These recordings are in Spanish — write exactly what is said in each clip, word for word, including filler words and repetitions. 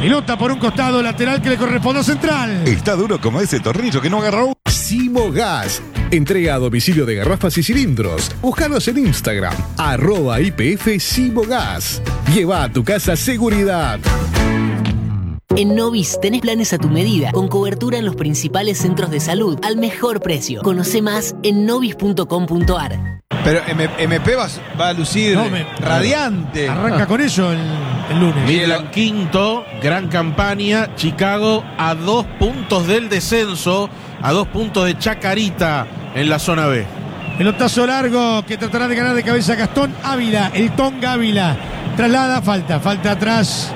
Pelota por un costado, lateral que le corresponde a Central. Está duro como ese tornillo que no agarra un... Simogas. Entrega a domicilio de garrafas y cilindros. Búscanos en Instagram, arroba I P F Simogas. Lleva a tu casa seguridad. En Novis tenés planes a tu medida, con cobertura en los principales centros de salud, al mejor precio. Conoce más en novis punto com punto a r. Pero M P va, va a lucir no, me, radiante. Arranca con eso el, el lunes. Midland quinto, gran campaña. Chicago a dos puntos del descenso, a dos puntos de Chacarita en la zona B. Pelotazo largo que tratará de ganar de cabeza Gastón Ávila, el Tonga Ávila. Traslada, falta, falta atrás.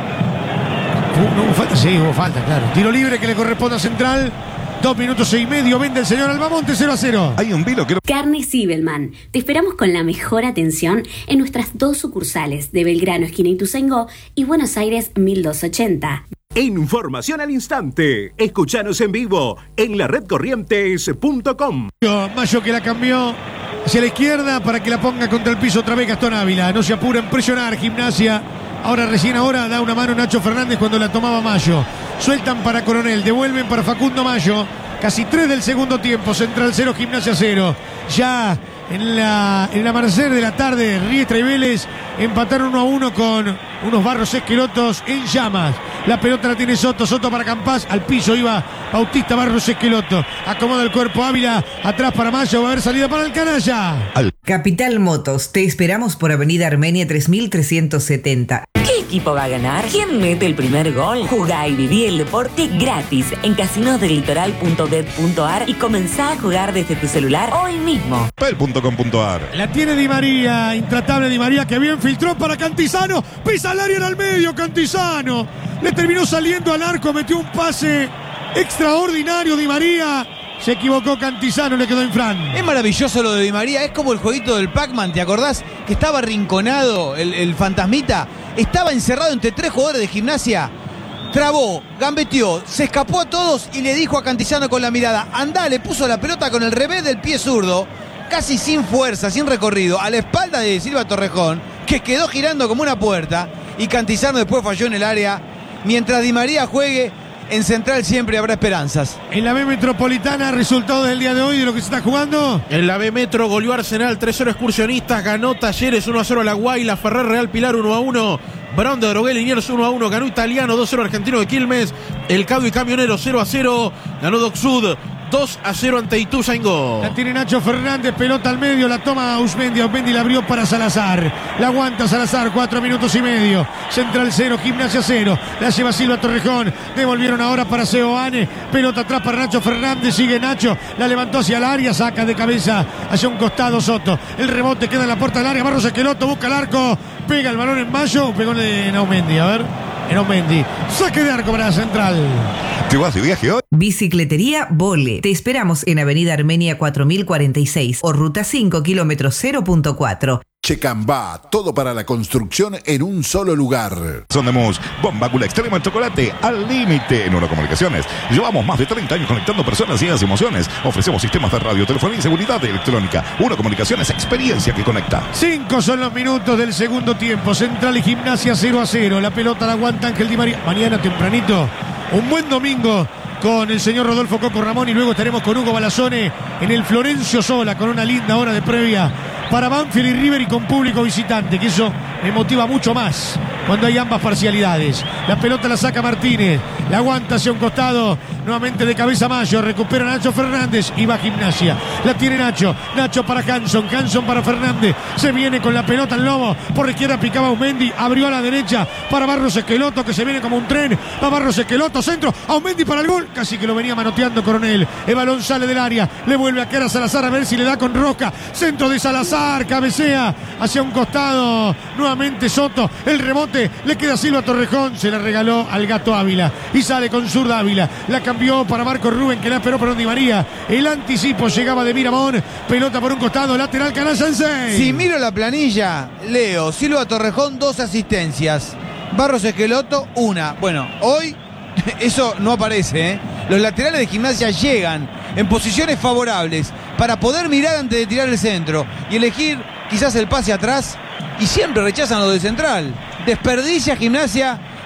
Uh, no, falta, sí, hubo falta, claro. Tiro libre que le corresponde a Central. Dos minutos y medio, vende el señor Albamonte, cero a cero. Hay un vilo que... Carnes Zibelman. Te esperamos con la mejor atención en nuestras dos sucursales de Belgrano, esquina Ituzaingó, y Buenos Aires, mil doscientos ochenta. Información al instante. Escuchanos en vivo en la red corrientes punto com. Mayo que la cambió hacia la izquierda para que la ponga contra el piso otra vez Gastón Ávila. No se apura en presionar, Gimnasia. Ahora recién ahora da una mano Nacho Fernández cuando la tomaba Mayo. Sueltan para Coronel, devuelven para Facundo Mayo. Casi tres del segundo tiempo. Central cero, Gimnasia cero. Ya en la, en el amanecer de la tarde, Riestra y Vélez empataron uno a uno con unos Barros Esquelotos en llamas. La pelota la tiene Soto, Soto para Campás. Al piso iba Bautista Barros Esqueloto. Acomoda el cuerpo Ávila. Atrás para Mayo, va a haber salida para el canalla. Capital Motos, te esperamos por Avenida Armenia tres mil trescientos setenta. ¿Qué equipo va a ganar? ¿Quién mete el primer gol? Jugá y viví el deporte gratis en casinos del litoral punto bet punto a r y comenzá a jugar desde tu celular hoy mismo. pel punto com punto a r. La tiene Di María, intratable Di María, que bien filtró para Cantizano. Pisa el área en el medio, Cantizano. Le terminó saliendo al arco, metió un pase extraordinario Di María. Se equivocó Cantizano, le quedó infran. Es maravilloso lo de Di María, es como el jueguito del Pac-Man, ¿te acordás? Que estaba arrinconado el, el fantasmita, estaba encerrado entre tres jugadores de Gimnasia, trabó, gambeteó, se escapó a todos y le dijo a Cantizano con la mirada, andá, le puso la pelota con el revés del pie zurdo, casi sin fuerza, sin recorrido, a la espalda de Silva Torrejón, que quedó girando como una puerta, y Cantizano después falló en el área. Mientras Di María juegue, en Central siempre habrá esperanzas. En la B Metropolitana, resultado del día de hoy de lo que se está jugando. En la B Metro goleó Arsenal tres cero Excursionistas, ganó Talleres uno a cero a La Guaila, Ferrer Real Pilar uno a uno, Brown de Drogué Liniers uno a uno, ganó Italiano dos cero Argentino de Quilmes, El Cabo y Camionero cero a cero, ganó Doc Sud dos a cero ante Ituzaingó. La tiene Nacho Fernández, pelota al medio, la toma Ausmendi, Ausmendi la abrió para Salazar, la aguanta Salazar, cuatro minutos y medio. Central cero, Gimnasia cero, la lleva Silva Torrejón, devolvieron ahora para Seoane, pelota atrás para Nacho Fernández, sigue Nacho, la levantó hacia el área, saca de cabeza hacia un costado Soto, el rebote queda en la puerta del área, Barros Esqueloto busca el arco, pega el balón en Mayo, pegó en Ausmendi, a ver, en Ausmendi, saque de arco para Central. ¿Te vas de viaje hoy? Bicicletería Vole. Te esperamos en Avenida Armenia cuatro mil cuarenta y seis o Ruta cinco, kilómetro cero punto cuatro. Checambá, todo para la construcción en un solo lugar. Sondemus, bomba Gula Extrema Chocolate, al límite. En Uno Comunicaciones, llevamos más de treinta años conectando personas y emociones. Ofrecemos sistemas de radio, telefonía y seguridad electrónica. Uno Comunicaciones, experiencia que conecta. Cinco son los minutos del segundo tiempo. Central y Gimnasia cero a cero. La pelota la aguanta Ángel Di María. Mañana tempranito, un buen domingo con el señor Rodolfo Coco Ramón, y luego estaremos con Hugo Balazone en el Florencio Sola con una linda hora de previa para Banfield y River y con público visitante, que eso me motiva mucho más cuando hay ambas parcialidades. La pelota la saca Martínez, la aguanta hacia un costado, nuevamente de cabeza Mayo, recupera Nacho Fernández y va Gimnasia. La tiene Nacho, Nacho para Hanson, Hanson para Fernández, se viene con la pelota el Lobo, por la izquierda picaba Aumendi, abrió a la derecha para Barros Esqueloto, que se viene como un tren, va Barros Esqueloto, centro, Aumendi para el gol, casi que lo venía manoteando Coronel, el balón sale del área, le vuelve a quedar a Salazar a ver si le da con Roca, centro de Salazar, cabecea hacia un costado, nuevamente Soto, el rebote, le queda Silva Torrejón, se la regaló al Gato Ávila y sale con zurda Ávila, la cambió para Marco Rubén, que la esperó por Di María, el anticipo llegaba de Miramón, pelota por un costado, lateral canalla en seis. Si miro la planilla, leo Silva Torrejón dos asistencias, Barros Esqueloto una. Bueno, hoy eso no aparece, ¿eh? Los laterales de Gimnasia llegan en posiciones favorables para poder mirar antes de tirar el centro y elegir quizás el pase atrás, y siempre rechazan lo de Central. Desperdicia Gimnasia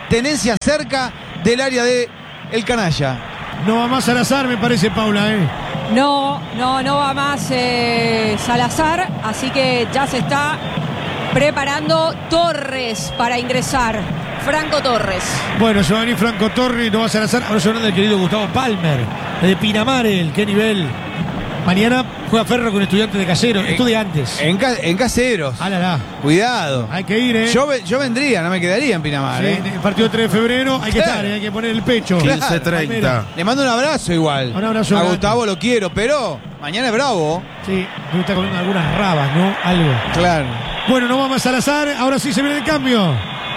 tenencia cerca del área de el canalla. No va más Salazar, me parece, Paula, ¿eh? No, no, no va más eh, Salazar, así que ya se está preparando Torres para ingresar. Franco Torres. Bueno, se va a venir Franco Torres, no va a Salazar. Ahora se habla del querido Gustavo Palmer, de Pinamar, el qué nivel. Mañana juega Ferro con Estudiantes de Caseros, En- Estudiantes. En, ca- en Caseros. Ah, la, la. Cuidado. Hay que ir, ¿eh? Yo, ve- yo vendría, no me quedaría en Pinamar. Sí, ¿eh? el partido tres de febrero, hay que Claro. estar, ¿eh? Hay que poner el pecho. quince treinta. Le mando un abrazo igual. Un abrazo A grande. Gustavo lo quiero, pero mañana es bravo. Sí, me está comiendo algunas rabas, ¿no? Algo. Claro. Bueno, no va más Salazar, ahora sí se viene el cambio.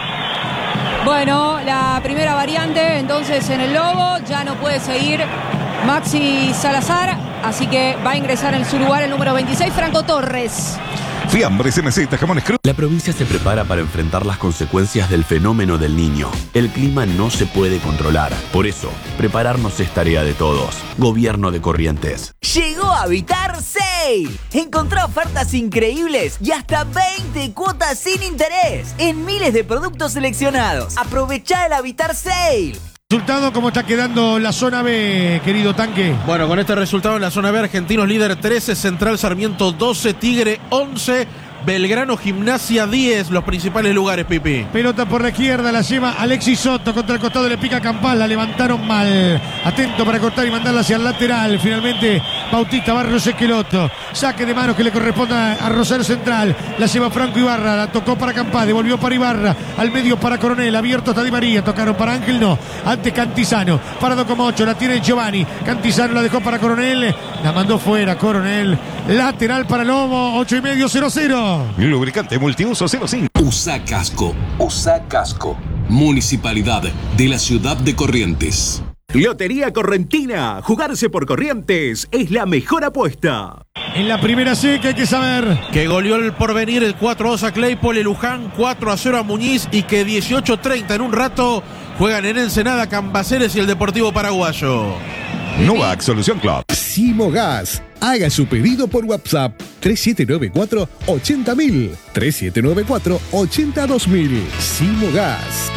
Bueno, la primera variante entonces en el Lobo, ya no puede seguir Maxi Salazar, así que va a ingresar en su lugar el número veintiséis, Franco Torres. Fiambres, M Z, jamones crudos. La provincia se prepara para enfrentar las consecuencias del fenómeno del Niño. El clima no se puede controlar. Por eso, prepararnos es tarea de todos. Gobierno de Corrientes. Llegó Habitar Sale. Encontrá ofertas increíbles y hasta veinte cuotas sin interés en miles de productos seleccionados. Aprovechá el Habitar Sale. Resultado, ¿cómo está quedando la zona B, querido Tanque? Bueno, con este resultado en la zona B, Argentinos líder trece, Central Sarmiento doce, Tigre once, Belgrano Gimnasia diez, los principales lugares, Pipi. Pelota por la izquierda, la lleva Alexis Soto, contra el costado le pica Campal, la levantaron mal. Atento para cortar y mandarla hacia el lateral. Finalmente, Bautista Barrios Esqueloto. Saque de manos que le corresponda a Rosario Central. La lleva Franco Ibarra, la tocó para Campal, devolvió para Ibarra. Al medio para Coronel, abierto hasta Di María. Tocaron para Ángel, no. Antes Cantizano, parado como ocho, la tiene Giovanni. Cantizano la dejó para Coronel, la mandó fuera Coronel. Lateral para Lobo, ocho y medio, cero cero. Lubricante multiuso cero cinco. Usa Casco. Usa Casco. Municipalidad de la Ciudad de Corrientes. Lotería Correntina. Jugarse por Corrientes es la mejor apuesta. En la primera C, que hay que saber. Que goleó el Porvenir el cuatro a dos a Claypole, el Luján cuatro a cero a Muñiz y que dieciocho treinta en un rato juegan en Ensenada, Cambaceres y el Deportivo Paraguayo. Nubac Solución Club. Simogas. Haga su pedido por WhatsApp tres siete nueve cuatro ochenta mil, tres siete nueve cuatro ochenta dos mil. Simogas.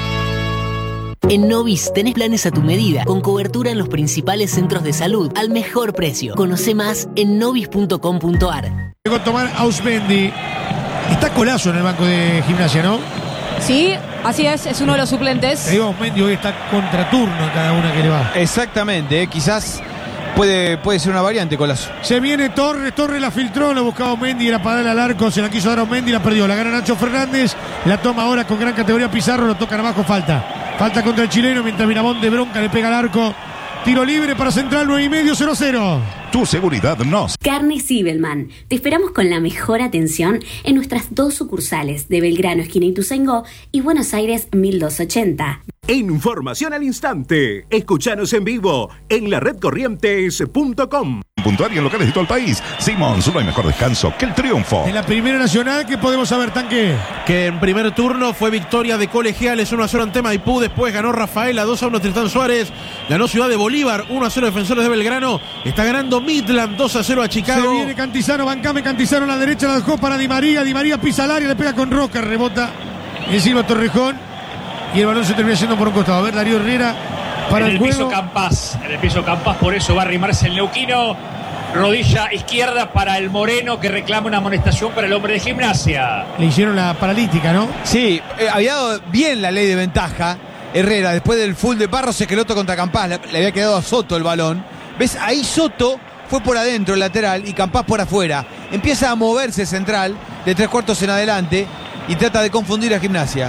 En Novis tenés planes a tu medida, con cobertura en los principales centros de salud, al mejor precio. Conoce más en novis punto com punto ar. Llegó a tomar Ausmendi. Está Colazo en el banco de Gimnasia, ¿no? Sí, así es, es uno de los suplentes. Te digo, Ausmendi hoy está contraturno cada una que le va. Exactamente, eh, quizás puede, puede ser una variante, Colazo. Se viene Torres, Torres la filtró, lo buscaba Ausmendi, era para darle al arco, se la quiso dar a Ausmendi, la perdió. La gana Nacho Fernández, la toma ahora con gran categoría Pizarro, lo tocan abajo, falta. Falta contra el chileno, mientras Miramón de bronca le pega al arco. Tiro libre para Central, nueve y medio, cero cero. Tu seguridad nos. Carnes Zibelman. Te esperamos con la mejor atención en nuestras dos sucursales de Belgrano, esquina Ituzaingó, y Buenos Aires mil doscientos ochenta. Información al instante. Escuchanos en vivo en la red corrientes punto com. Puntual y en locales de todo el país. Simons, no hay mejor descanso que el triunfo. En la primera nacional, ¿qué podemos saber, Tanque? Que en primer turno fue victoria de Colegiales uno a cero ante Maipú. Después ganó Rafaela dos a uno Tristán Suárez. Ganó Ciudad de Bolívar uno a cero Defensores de Belgrano. Está ganando Midland dos a cero a Chicago. Se viene Cantizano, Bancame, Cantizano a la derecha, la dejó para Di María. Di María pisa al área, le pega con Roca, rebota encima Torrejón. Y el balón se termina yendo por un costado. A ver, Darío Herrera para en el, el juego. piso Campas, en el piso Campas, por eso va a arrimarse el neuquino. Rodilla izquierda para el Moreno, que reclama una amonestación para el hombre de Gimnasia. Le hicieron la paralítica, ¿no? Sí, eh, había dado bien la ley de ventaja Herrera, después del full de Barros, Esqueloto contra Campás, le, le había quedado a Soto el balón. ¿Ves? Ahí Soto fue por adentro el lateral y Campás por afuera. Empieza a moverse Central de tres cuartos en adelante y trata de confundir a Gimnasia.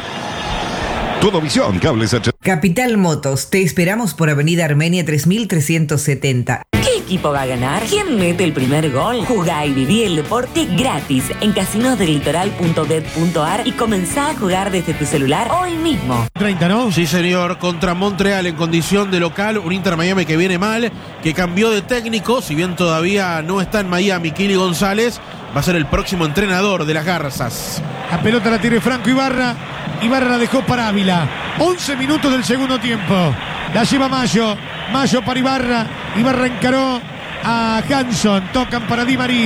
Todo Visión, cables H. Capital Motos, te esperamos por Avenida Armenia tres mil trescientos setenta. ¿Qué equipo va a ganar? ¿Quién mete el primer gol? Jugá y viví el deporte gratis en casinos del litoral punto bet punto ar y comenzá a jugar desde tu celular hoy mismo. treinta, ¿no? Sí, señor, contra Montreal en condición de local, un Inter Miami que viene mal, que cambió de técnico, si bien todavía no está en Miami, Kili González va a ser el próximo entrenador de las Garzas. La pelota la tiene Franco Ibarra. Ibarra la dejó para Ávila. once minutos del segundo tiempo. La lleva Mayo. Mayo para Ibarra. Ibarra encaró a Hanson. Tocan para Di María.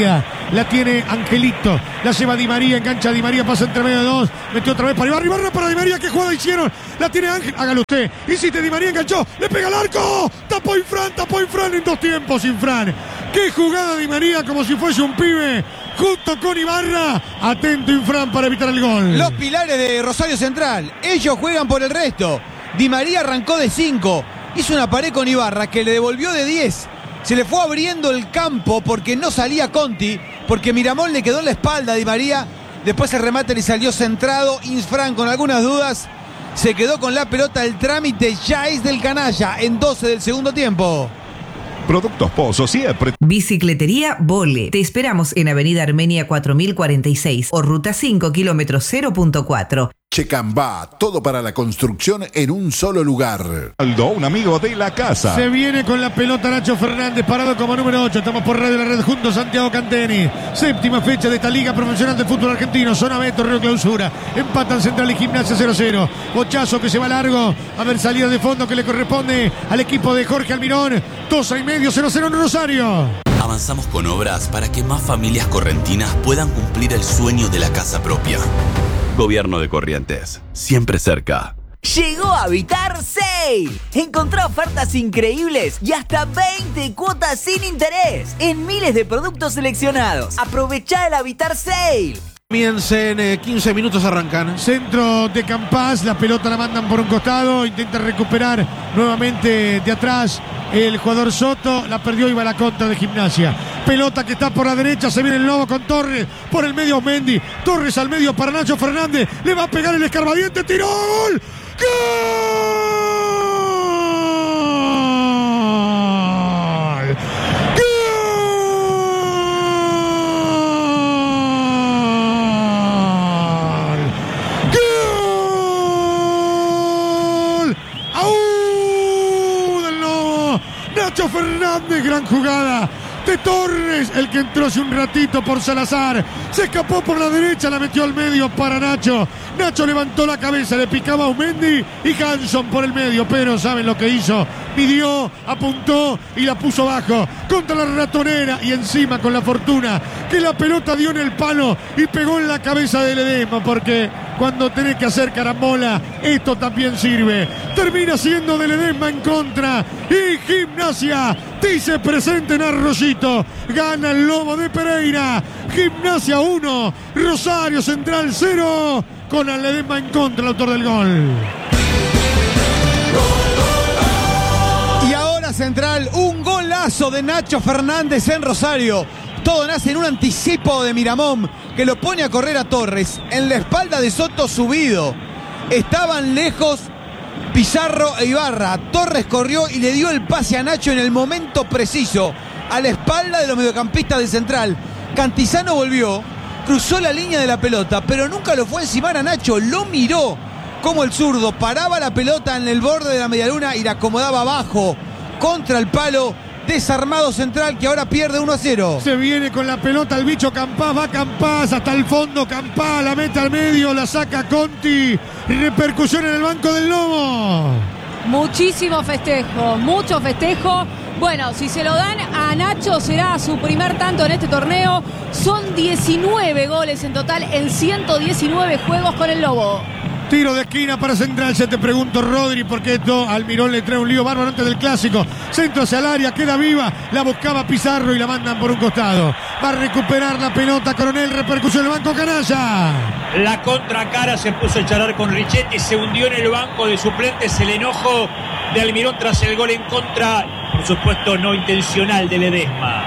La tiene Angelito. La lleva Di María. Engancha Di María. Pasa entre medio de dos. Metió otra vez para Ibarra. Ibarra para Di María. ¿Qué jugada hicieron? La tiene Ángel. Hágalo usted. Hiciste Di María. Enganchó. Le pega al arco. Tapó Infran. Tapó Infran en dos tiempos. Infran. Qué jugada Di María como si fuese un pibe. Junto con Ibarra. Atento Infran para evitar el gol. Los pilares de Rosario Central. Ellos juegan por el resto. Di María arrancó de cinco. Hizo una pared con Ibarra que le devolvió de diez. Se le fue abriendo el campo porque no salía Conti. Porque Miramón le quedó en la espalda a Di María. Después el remate le salió centrado. Infran con algunas dudas se quedó con la pelota. El trámite ya es del canalla en doce del segundo tiempo. Productos Pozo siempre. Bicicletería Vole. Te esperamos en Avenida Armenia cuatro mil cuarenta y seis o Ruta cinco, kilómetro cero punto cuatro. Checambá, todo para la construcción en un solo lugar. Aldo, un amigo de la casa. Se viene con la pelota Nacho Fernández, parado como número ocho. Estamos por Radio La Red junto a Santiago Canteni. Séptima fecha de esta Liga Profesional de Fútbol Argentino. Zona B, Torneo Clausura. Empatan Central y Gimnasia cero cero. Bochazo que se va largo. A ver, salida de fondo que le corresponde al equipo de Jorge Almirón. Tosa y medio, cero cero en Rosario. Avanzamos con obras para que más familias correntinas puedan cumplir el sueño de la casa propia. Gobierno de Corrientes, siempre cerca. Llegó a Habitar Sale. Encontrá ofertas increíbles y hasta veinte cuotas sin interés en miles de productos seleccionados. Aprovechá el Habitar Sale. Comiencen, eh, quince minutos arrancan. Centro de Campas, la pelota la mandan por un costado, intenta recuperar nuevamente de atrás el jugador Soto, la perdió y va a la contra de Gimnasia. Pelota que está por la derecha, se viene el Lobo con Torres, por el medio Mendy, Torres al medio para Nacho Fernández, le va a pegar el escarbadiente, tiró, ¡gol! ¡Gol! Nacho Fernández, gran jugada de Torres, el que entró hace un ratito por Salazar, se escapó por la derecha, la metió al medio para Nacho. Nacho levantó la cabeza, le picaba a Umendi y Hanson por el medio, pero ¿saben lo que hizo? Pidió, apuntó y la puso bajo contra la ratonera y encima con la fortuna que la pelota dio en el palo y pegó en la cabeza de Ledesma, porque cuando tenés que hacer carambola, esto también sirve. Termina siendo de Ledesma en contra y Gimnasia dice presente en Arroyito. Gana el Lobo de Pereira. Gimnasia uno, Rosario Central cero, con el Ledesma en contra, el autor del gol. Y ahora Central, un golazo de Nacho Fernández en Rosario. Todo nace en un anticipo de Miramón que lo pone a correr a Torres en la espalda de Soto subido. Estaban lejos Pizarro e Ibarra. Torres corrió y le dio el pase a Nacho en el momento preciso, a la espalda de los mediocampistas de Central. Cantizano volvió, cruzó la línea de la pelota, pero nunca lo fue a encimar a Nacho. Lo miró como el zurdo paraba la pelota en el borde de la medialuna y la acomodaba abajo contra el palo. Desarmado Central, que ahora pierde uno a cero. Se viene con la pelota el bicho Campás, va Campás hasta el fondo, Campás la mete al medio, la saca Conti, repercusión en el banco del Lobo. Muchísimo festejo, mucho festejo. Bueno, si se lo dan a Nacho será su primer tanto en este torneo. Son diecinueve goles en total en ciento diecinueve juegos con el Lobo. Tiro de esquina para Central, ya te pregunto, Rodri, porque esto Almirón le trae un lío bárbaro antes del clásico. Centro hacia el área, queda viva, la buscaba Pizarro y la mandan por un costado. Va a recuperar la pelota Coronel, repercusión en el banco canalla. La contracara se puso a charlar con Richetti, se hundió en el banco de suplentes el enojo de Almirón tras el gol en contra, por supuesto no intencional, de Ledesma.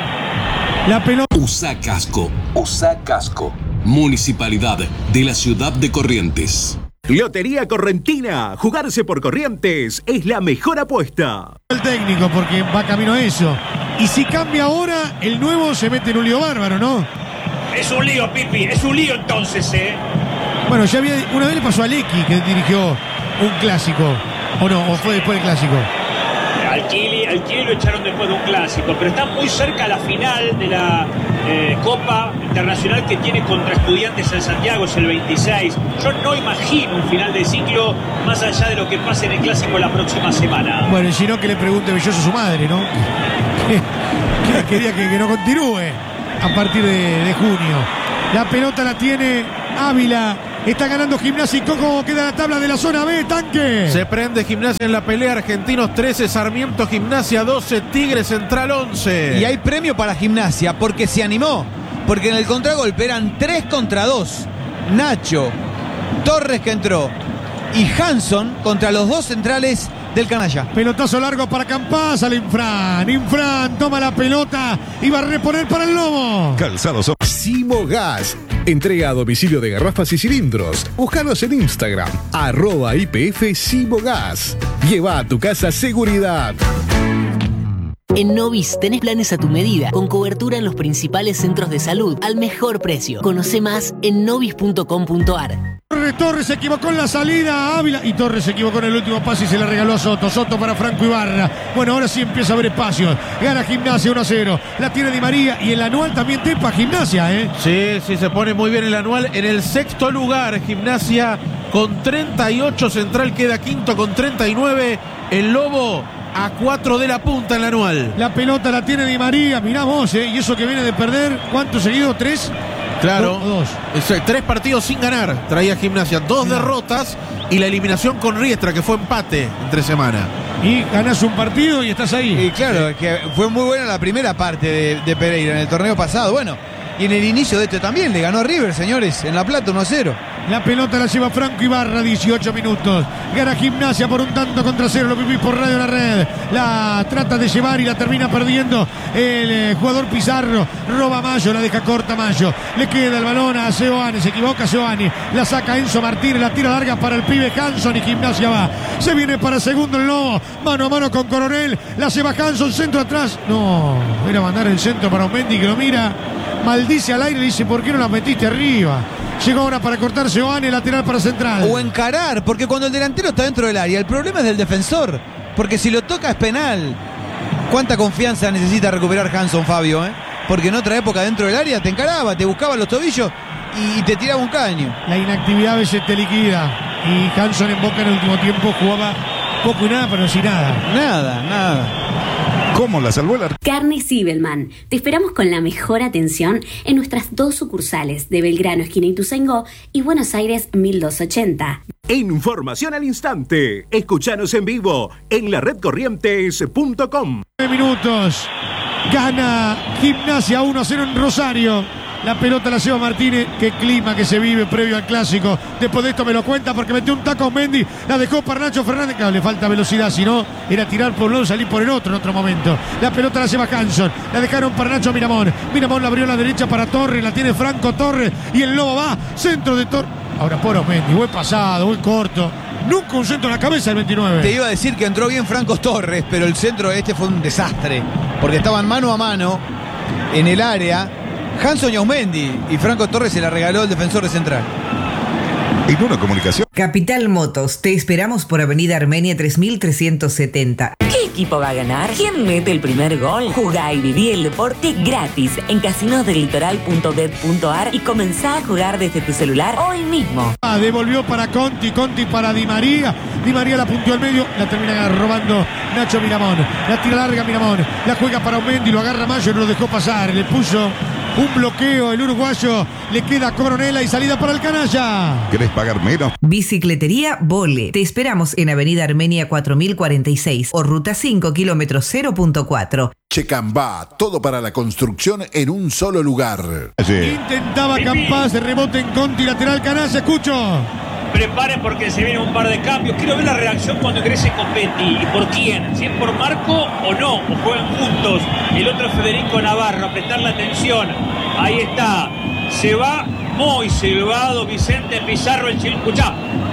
La pelota. Usa casco, usa casco. Municipalidad de la ciudad de Corrientes. Lotería Correntina. Jugarse por Corrientes es la mejor apuesta. El técnico, porque va camino a eso. Y si cambia ahora, el nuevo se mete en un lío bárbaro, ¿no? Es un lío, Pipi, es un lío entonces, ¿eh? Bueno, ya había, una vez le pasó a Lecky, que dirigió un clásico. ¿O no? ¿O fue después del clásico? Al Kili, al Kili lo echaron después de un clásico, pero está muy cerca la final de la eh, Copa Internacional que tiene contra Estudiantes en Santiago, es el veintiséis. Yo no imagino un final de ciclo más allá de lo que pase en el clásico la próxima semana. Bueno, y si no, que le pregunte Belloso a su madre, ¿no? Que quería que, que no continúe. a partir de, de junio. La pelota la tiene Ávila. Está ganando Gimnasia y ¿cómo queda la tabla de la zona B, Tanque? Se prende Gimnasia en la pelea. Argentinos trece, Sarmiento Gimnasia doce, Tigre Central once. Y hay premio para Gimnasia porque se animó. Porque en el contragolpe eran tres contra dos. Nacho, Torres que entró y Hanson contra los dos centrales del canalla. Pelotazo largo para Campás al Infran. Infran toma la pelota y va a reponer para el Lobo. Calzados. Simo Gas. Entrega a domicilio de garrafas y cilindros. Búscanos en Instagram. Arroba I P F Simo Gas. Lleva a tu casa seguridad. En Novis tenés planes a tu medida, con cobertura en los principales centros de salud, al mejor precio. Conoce más en novis punto com punto ar. Torres, Torres se equivocó en la salida a Ávila y Torres se equivocó en el último pase y se la regaló a Soto. Soto para Franco Ibarra. Bueno, ahora sí empieza a haber espacios. Gana Gimnasia uno a cero. La tiene Di María y el anual también tepa Gimnasia, ¿eh? Sí, sí, se pone muy bien el anual. En el sexto lugar, Gimnasia con treinta y ocho, Central queda quinto con treinta y nueve. El Lobo a cuatro de la punta en la anual. La pelota la tiene Di María, mirá vos, ¿eh? Y eso que viene de perder, ¿cuánto seguido? ¿Tres? Claro, dos. Es, tres partidos sin ganar traía Gimnasia, dos no. derrotas y la eliminación con Riestra, que fue empate entre semana. Y ganás un partido y estás ahí. Y claro, que fue muy buena la primera parte de, de Pereira en el torneo pasado. Bueno, y en el inicio de este también le ganó River, señores, en La Plata uno a cero. La pelota la lleva Franco Ibarra, dieciocho minutos. Gana Gimnasia por un tanto contra cero. Lo vivís por Radio La Red. La trata de llevar y la termina perdiendo el eh, jugador Pizarro. Roba Mayo, la deja corta Mayo. Le queda el balón a Seoane. Se equivoca Seoane. La saca Enzo Martínez. La tira larga para el pibe Hanson y Gimnasia va. Se viene para segundo el Lobo. Mano a mano con Coronel. La lleva Hanson. Centro atrás. No, era mandar el centro para Mendy que lo mira. Maldice al aire y dice: ¿por qué no la metiste arriba? Llegó ahora para cortar Giovanni, lateral para Central. O encarar, porque cuando el delantero está dentro del área, el problema es del defensor. Porque si lo toca es penal. ¿Cuánta confianza necesita recuperar Hanson, Fabio? Eh? Porque en otra época dentro del área te encaraba, te buscaba los tobillos y te tiraba un caño. La inactividad a veces te liquida. Y Hanson en Boca en el último tiempo jugaba poco y nada, pero sin nada. Nada, nada. ¿Cómo la salvó la... Carne Sibelman. Te esperamos con la mejor atención en nuestras dos sucursales de Belgrano, esquina Ituzaingó, y Buenos Aires mil doscientos ochenta. Información al instante. Escuchanos en vivo en la red corrientes punto com. Minutos. Gana Gimnasia uno a cero en Rosario. La pelota la lleva Martínez. Qué clima que se vive previo al clásico. Después de esto me lo cuenta porque metió un taco Mendy. La dejó para Nacho Fernández. Claro, le falta velocidad. Si no, era tirar por un lado y salir por el otro en otro momento. La pelota la lleva Hanson. La dejaron para Nacho Miramón. Miramón la abrió a la derecha para Torres. La tiene Franco Torres. Y el Lobo va. Centro de Torres. Ahora por Mendy. Buen pasado, buen corto. Nunca un centro en la cabeza el veintinueve. Te iba a decir que entró bien Franco Torres, pero el centro este fue un desastre. Porque estaban mano a mano en el área Hanson y Aumendi, y Franco Torres se la regaló el defensor de Central. En una comunicación. Capital Motos, te esperamos por Avenida Armenia tres mil trescientos setenta. ¿Qué equipo va a ganar? ¿Quién mete el primer gol? Jugá y viví el deporte gratis en casinos del litoral punto bet punto ar y comenzá a jugar desde tu celular hoy mismo. Ah, devolvió para Conti, Conti para Di María. Di María la punteó al medio, la termina robando Nacho Miramón. La tira larga Miramón, la juega para Aumendi, lo agarra Mayo y no lo dejó pasar. Le puso un bloqueo el uruguayo, le queda Coronela y salida para el canalla. ¿Querés pagar menos? Bicicletería Vole. Te esperamos en Avenida Armenia cuatro mil cuarenta y seis o Ruta cinco, kilómetro cero punto cuatro. Checambá, todo para la construcción en un solo lugar. Sí. Intentaba Campás, rebote en Conti, lateral canalla, escucho. Preparen porque se viene un par de cambios. Quiero ver la reacción cuando ingrese Copetti. ¿Y por quién? ¿Si es por Marco o no? ¿O juegan juntos? El otro Federico Navarro, a prestar la atención. Ahí está. Se va muy silbado Vicente Pizarro, el chileno. Escuchá.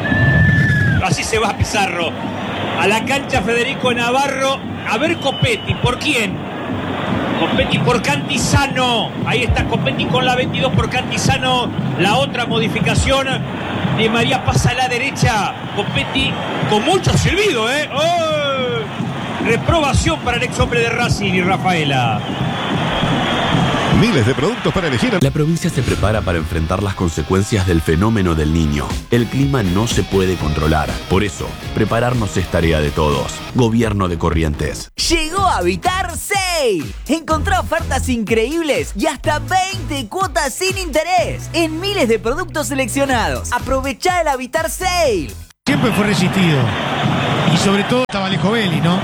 Así se va Pizarro. A la cancha Federico Navarro. A ver Copetti. ¿Por quién? Copetti por Cantizano. Ahí está Copetti con la veintidós por Cantizano. La otra modificación. Di María pasa a la derecha. Copetti con mucho silbido, ¿eh? ¡Oh! Reprobación para el ex hombre de Racing y Rafaela. Miles de productos para elegir. La provincia se prepara para enfrentar las consecuencias del fenómeno del Niño. El clima no se puede controlar. Por eso, prepararnos es tarea de todos. Gobierno de Corrientes. Llegó a Habitar Sale. Encontrá ofertas increíbles y hasta veinte cuotas sin interés en miles de productos seleccionados. Aprovechá el Habitar Sale. Siempre fue resistido. Y sobre todo estaba Alejo Belli, ¿no?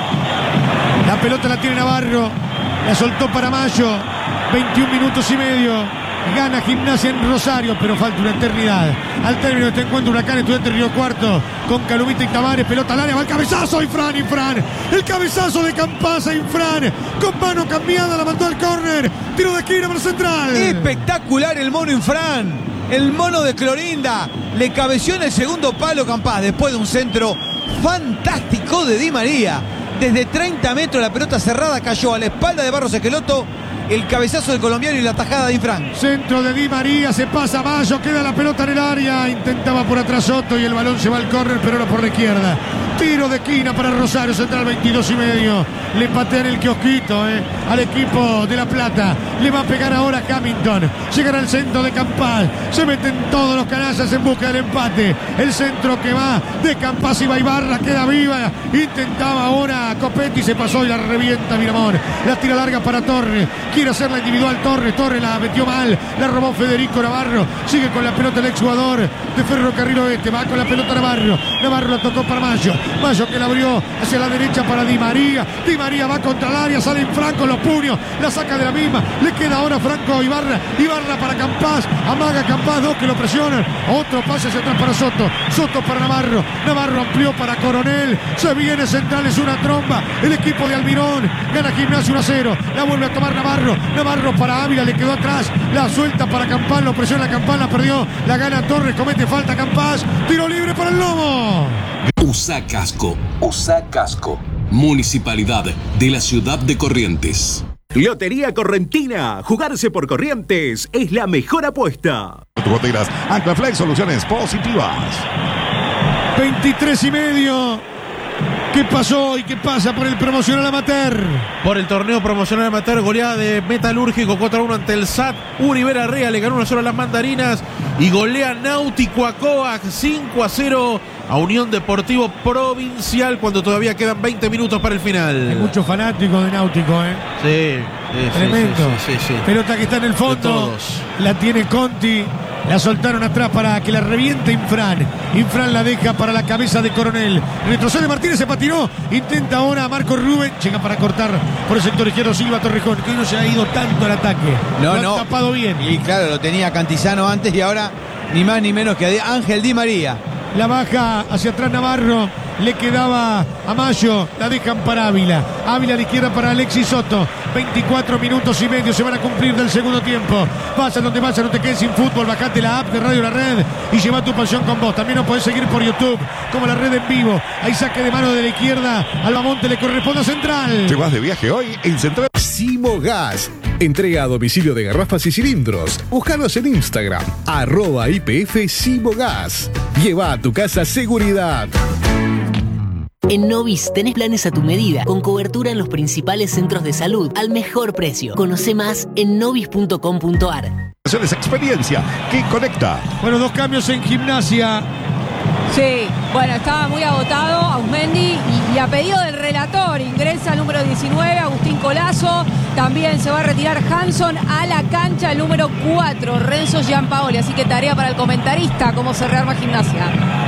La pelota la tiene Navarro. La soltó para Mayo. veintiún minutos y medio. Gana Gimnasia en Rosario, pero falta una eternidad. Al término de este encuentro, Huracán Estudiante Río Cuarto con Calumita y Tavares, pelota al área, va el cabezazo, Infran, Infran. El cabezazo de Campasa, Infran. Con mano cambiada, la mandó al córner. Tiro de esquina para Central. Espectacular el mono Infran. El mono de Clorinda. Le cabeció en el segundo palo Campás, después de un centro fantástico de Di María. Desde treinta metros la pelota cerrada cayó a la espalda de Barros Esqueloto. El cabezazo del colombiano y la tajada de Infran. Centro de Di María, se pasa Mayo, queda la pelota en el área. Intentaba por atrás Soto y el balón se va al córner, pero ahora por la izquierda. Tiro de esquina para Rosario Central, veintidós y medio. Le patean el kiosquito eh, al equipo de La Plata. Le va a pegar ahora Hamilton. Llegará al centro de Campás. Se meten todos los canallas en busca del empate. El centro que va de Campás y Ibarra, queda viva. Intentaba ahora Copetti, se pasó y la revienta Miramón. La tira larga para Torres. Quiere hacer la individual Torres. Torres la metió mal. La robó Federico Navarro. Sigue con la pelota el exjugador de Ferrocarril Oeste. Va con la pelota Navarro. Navarro la tocó para Mayo. Mayo que la abrió hacia la derecha para Di María. Di María va contra el área. Sale en Franco los puños. La saca de la misma. Le queda ahora Franco Ibarra. Ibarra para Campás. Amaga Campás. Dos que lo presionan. Otro pase hacia atrás para Soto. Soto para Navarro. Navarro amplió para Coronel. Se viene Central. Es una tromba. El equipo de Almirón. Gana Gimnasia uno a cero. La vuelve a tomar Navarro. Navarro para Ávila. Le quedó atrás. La suelta para Campás. Lo presiona Campás. La perdió. La gana Torres. Comete falta Campás. Tiro libre para el Lobo. Usa casco. Usa casco. Municipalidad de la ciudad de Corrientes. Lotería Correntina. Jugarse por Corrientes es la mejor apuesta. Tu boteras, Anclaflex, soluciones positivas. veintitrés y medio. ¿Qué pasó y qué pasa por el promocional amateur? Por el torneo promocional amateur, goleada de Metalúrgico cuatro a uno ante el S A T. Uri Arrea le ganó una sola a las Mandarinas y golea Náutico a Coac cinco a cero a Unión Deportivo Provincial cuando todavía quedan veinte minutos para el final. Hay muchos fanáticos de Náutico, ¿eh? Sí, sí, tremendo. Sí, sí, sí, sí. Pelota que está en el fondo. La tiene Conti. La soltaron atrás para que la reviente Infran. Infran la deja para la cabeza de Coronel. Retrocede Martínez, se patinó. Intenta ahora Marco Rubén. Llega para cortar por el sector izquierdo Silva Torrejón, que hoy no se ha ido tanto al ataque. No, lo no. han tapado bien. Y claro, lo tenía Cantizano antes y ahora ni más ni menos que Ángel Di María. La baja hacia atrás Navarro. Le quedaba a Mayo. La dejan para Ávila. Ávila a la izquierda para Alexis Soto. veinticuatro minutos y medio se van a cumplir del segundo tiempo. Vaya donde vaya, no te quedes sin fútbol. Bajate la app de Radio La Red y lleva tu pasión con vos. También nos podés seguir por YouTube como La Red en vivo. Ahí saque de mano de la izquierda. Albamonte le corresponde a Central. Te vas de viaje hoy en Central. Simogas. Entrega a domicilio de garrafas y cilindros. Búscanos en Instagram. Arroba I P F Simogas. Lleva a tu casa seguridad. En Novis tenés planes a tu medida, con cobertura en los principales centros de salud, al mejor precio. Conoce más en novis punto com punto ar. Es experiencia que conecta. Bueno, dos cambios en Gimnasia. Sí, bueno, estaba muy agotado Ausmendi y, y a pedido del relator ingresa el número diecinueve, Agustín Colazo. También se va a retirar Hanson a la cancha, el número cuatro, Renzo Giampaoli. Así que tarea para el comentarista, cómo se rearma Gimnasia.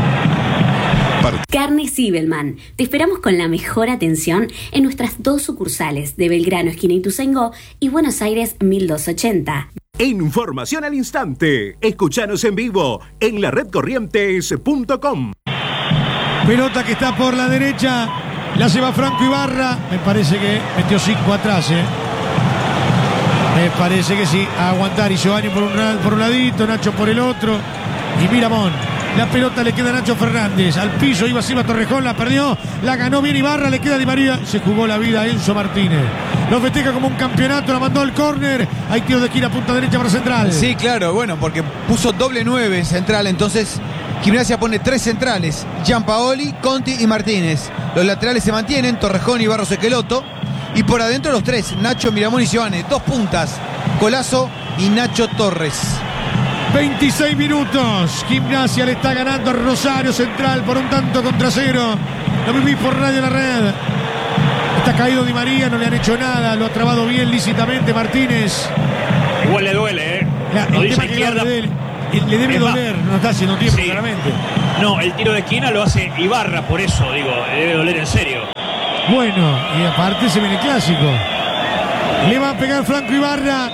Carne Zibelman. Te esperamos con la mejor atención en nuestras dos sucursales de Belgrano, esquina Ituzaingó, y Buenos Aires mil doscientos ochenta. Información al instante. Escuchanos en vivo en la red corrientes punto com. Pelota que está por la derecha. La lleva Franco Ibarra. Me parece que metió cinco atrás, ¿eh? Me parece que sí. A aguantar. Y Giovanni por un, por un ladito, Nacho por el otro. Y Miramón. La pelota le queda a Nacho Fernández. Al piso iba Silva Torrejón, la perdió. La ganó bien Ibarra, le queda Di María. Se jugó la vida a Enzo Martínez. Lo festeja como un campeonato, la mandó al córner. Hay tiro de esquina, punta derecha para Central. Sí, claro, bueno, porque puso doble nueve Central. Entonces Gimnasia pone tres centrales. Giampaoli, Conti y Martínez. Los laterales se mantienen, Torrejón y Barros Esqueloto. Y por adentro los tres, Nacho, Miramón y Giovanni. Dos puntas Colazo y Nacho Torres. veintiséis minutos. Gimnasia le está ganando a Rosario Central por un tanto contra cero. Lo vivís por Radio La Red. Está caído Di María, no le han hecho nada. Lo ha trabado bien lícitamente Martínez. Igual le duele, ¿eh? La, Lo el dice tema que izquierda. le debe, le debe doler, no está haciendo tiempo, Sí. claramente. No, el tiro de esquina lo hace Ibarra, por eso, digo, le debe doler en serio. Bueno, y aparte se viene el clásico. Le va a pegar Franco Ibarra.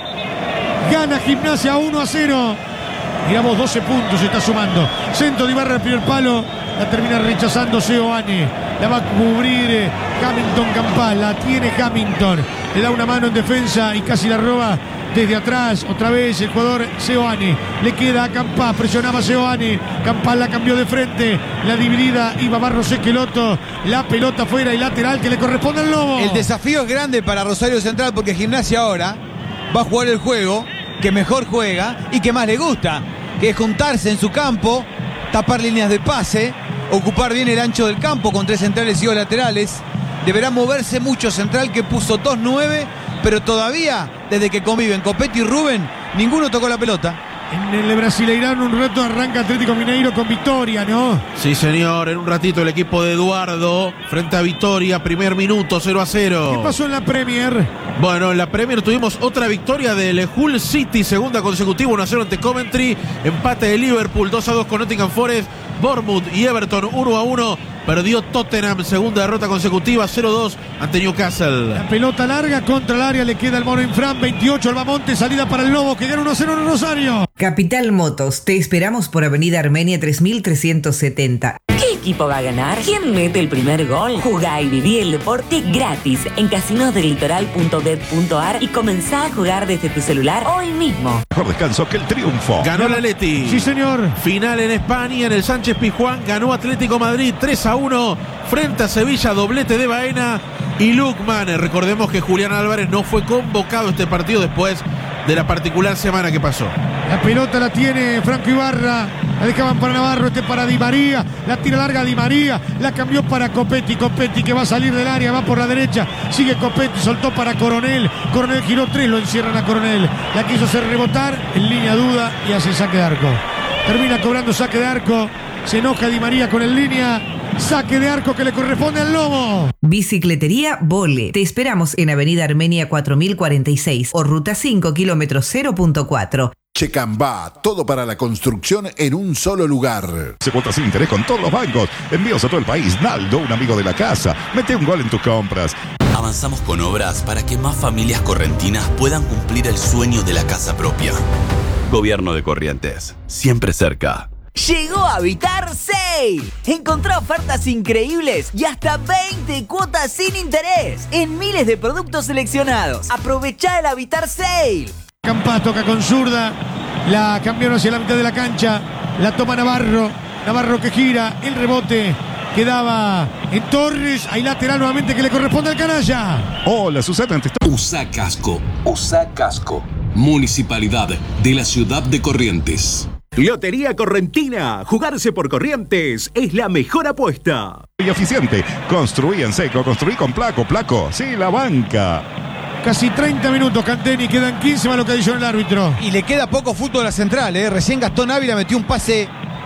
Gana Gimnasia uno a cero. Miramos, doce puntos, se está sumando. Centro de Ibarra al primer palo. La termina rechazando Seoane. La va a cubrir eh, Hamilton Campal. La tiene Hamilton. Le da una mano en defensa y casi la roba desde atrás. Otra vez el jugador Seoane. Le queda a Campá. Presionaba Seoane. Campal la cambió de frente. La dividida iba Barros Esqueloto. La pelota fuera y lateral que le corresponde al Lobo. El desafío es grande para Rosario Central porque Gimnasia ahora va a jugar el juego que mejor juega y que más le gusta, que es juntarse en su campo, tapar líneas de pase, ocupar bien el ancho del campo con tres centrales y dos laterales. Deberá moverse mucho Central, que puso dos nueve, pero todavía, desde que conviven Copetti y Rubén, ninguno tocó la pelota. En el Brasileirão un rato arranca Atlético Mineiro con victoria, ¿no? Sí, señor. En un ratito el equipo de Eduardo frente a Victoria, primer minuto, cero a cero. ¿Qué pasó en la Premier? Bueno, en la Premier tuvimos otra victoria del Hull City, segunda consecutiva, uno a cero ante Coventry. Empate de Liverpool, dos a dos con Nottingham Forest. Bournemouth y Everton, uno a uno. Perdió Tottenham, segunda derrota consecutiva, cero a dos ante Newcastle. La pelota larga contra el área, le queda el mono Infran, veintiocho Albamonte, salida para el Lobo, que gana uno a cero en Rosario. Capital Motos, te esperamos por Avenida Armenia tres mil trescientos setenta. ¿Qué equipo va a ganar? ¿Quién mete el primer gol? Jugá y viví el deporte gratis en casinos del litoral punto bet punto ar y comenzá a jugar desde tu celular hoy mismo. Mejor descanso que el triunfo. Ganó el Atleti. Sí, señor. Final en España, en el Sánchez Pizjuán, ganó Atlético Madrid tres a uno frente a Sevilla, doblete de Baena y Lukman. Recordemos que Julián Álvarez no fue convocado a este partido después de la particular semana que pasó. La pelota la tiene Franco Ibarra. La dejaban para Navarro, este para Di María. La tira larga Di María. La cambió para Copetti. Copetti que va a salir del área, va por la derecha. Sigue Copetti, soltó para Coronel. Coronel giró tres, lo encierran a Coronel. La quiso hacer rebotar, en línea duda y hace saque de arco. Termina cobrando saque de arco. Se enoja Di María con el línea. Saque de arco que le corresponde al Lobo. Bicicletería Vole. Te esperamos en Avenida Armenia cuatro mil cuarenta y seis o Ruta cinco, kilómetro cero punto cuatro. Checambá, todo para la construcción en un solo lugar. Se cuota sin interés con todos los bancos. Envíos a todo el país. Naldo, un amigo de la casa. Mete un gol en tus compras. Avanzamos con obras para que más familias correntinas puedan cumplir el sueño de la casa propia. Gobierno de Corrientes, siempre cerca. Llegó a Habitar Sale. Encontrá ofertas increíbles y hasta veinte cuotas sin interés en miles de productos seleccionados. Aprovechá el Habitar Sale. Campás toca con zurda. La cambiaron hacia la mitad de la cancha. La toma Navarro. Navarro que gira. El rebote quedaba en Torres. Hay lateral nuevamente que le corresponde al canalla. Hola, Susana. Usa casco. Usa casco. Municipalidad de la ciudad de Corrientes. Lotería Correntina. Jugarse por Corrientes es la mejor apuesta. Y eficiente. Construí en seco. Construí con Placo. Placo. Sí, la banca. Casi treinta minutos, Canteni, quedan quince más lo que dijo el árbitro. Y le queda poco fútbol a la Central, ¿eh? Recién Gastón Ávila metió un pase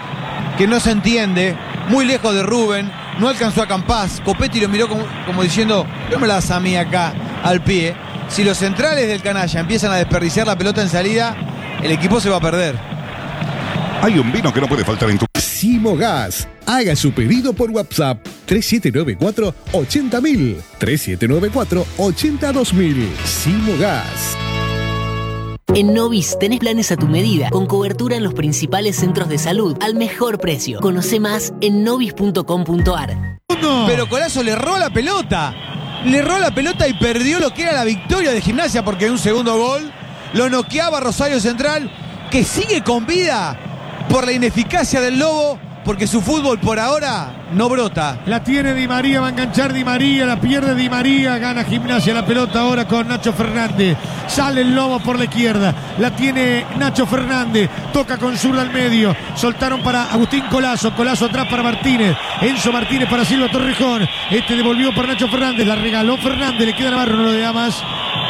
que no se entiende, muy lejos de Rubén, no alcanzó a Campás. Copetti lo miró como, como diciendo, no me la das a mí acá, al pie. Si los centrales del canalla empiezan a desperdiciar la pelota en salida, el equipo se va a perder. Hay un vino que no puede faltar en tu... Simogas. Haga su pedido por WhatsApp tres siete nueve cuatro, ochenta mil, tres siete nueve cuatro, ochenta dos mil. Simogas. En Novis tenés planes a tu medida, con cobertura en los principales centros de salud, al mejor precio. Conoce más en novis punto com punto ar. Pero Colazo le erró la pelota. Le erró la pelota y perdió lo que era la victoria de Gimnasia, porque en un segundo gol lo noqueaba Rosario Central, que sigue con vida por la ineficacia del Lobo, porque su fútbol por ahora no brota. La tiene Di María, va a enganchar Di María, la pierde Di María, gana Gimnasia la pelota ahora con Nacho Fernández. Sale el Lobo por la izquierda, la tiene Nacho Fernández, toca con zurda al medio, soltaron para Agustín Colazo, Colazo atrás para Martínez, Enzo Martínez para Silva Torrejón, este devolvió para Nacho Fernández, la regaló Fernández, le queda Navarro, no lo da más.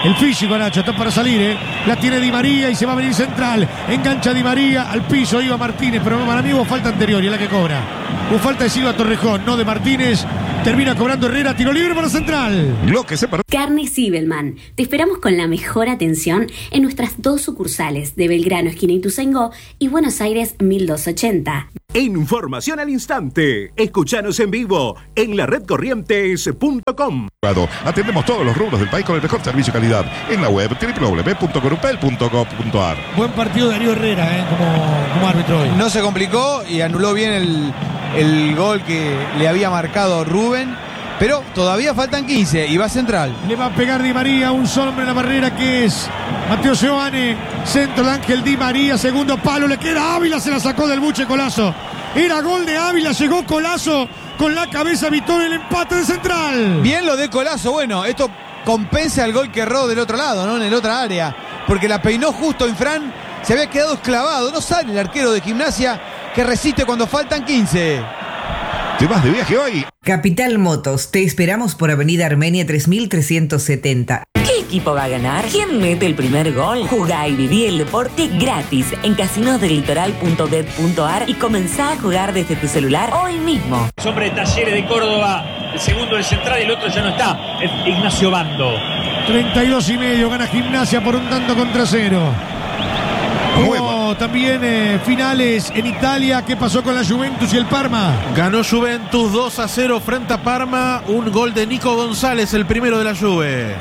el físico, Nacho, está para salir, ¿eh? La tiene Di María y se va a venir central. Engancha Di María al piso, iba Martínez, pero para mí hubo falta anterior y es la que cobra. Hubo falta de Silva Torrejón, no de Martínez. Termina cobrando Herrera, tiro libre para Central. Lo que se perdió. Carne Sibelman. Te esperamos con la mejor atención en nuestras dos sucursales de Belgrano, esquina Ituzaingó, y Buenos Aires mil doscientos ochenta. Información al instante. Escuchanos en vivo en la red corrientes punto com. Atendemos todos los rubros del país con el mejor servicio y calidad. En la web doble u doble u doble u punto corupel punto com punto a r. Buen partido de Darío Herrera, ¿eh? como, como árbitro hoy. No se complicó y anuló bien el, el gol que le había marcado Rubén. Pero todavía faltan quince y va Central. Le va a pegar Di María, un solo hombre en la barrera que es Mateo Seoane. Centro de Ángel Di María, segundo palo, le queda Ávila, se la sacó del buche Colazo. Era gol de Ávila, llegó Colazo con la cabeza, evitó el empate de Central. Bien lo de Colazo, bueno, esto compensa el gol que erró del otro lado, ¿no? En el otra área, porque la peinó justo Infran, se había quedado esclavado, no sale el arquero de Gimnasia que resiste cuando faltan quince. ¿Te vas de viaje hoy? Capital Motos, te esperamos por Avenida Armenia tres mil trescientos setenta. ¿Qué equipo va a ganar? ¿Quién mete el primer gol? Jugá y viví el deporte gratis en casinos del litoral punto bet punto a r y comenzá a jugar desde tu celular hoy mismo. Hombre de Talleres de Córdoba, el segundo del Central y el otro ya no está, es Ignacio Bando. treinta y dos y medio, gana Gimnasia por un tanto contra cero. Hubo también eh, finales en Italia. ¿Qué pasó con la Juventus y el Parma? Ganó Juventus dos a cero frente a Parma. Un gol de Nico González, el primero de la Juve.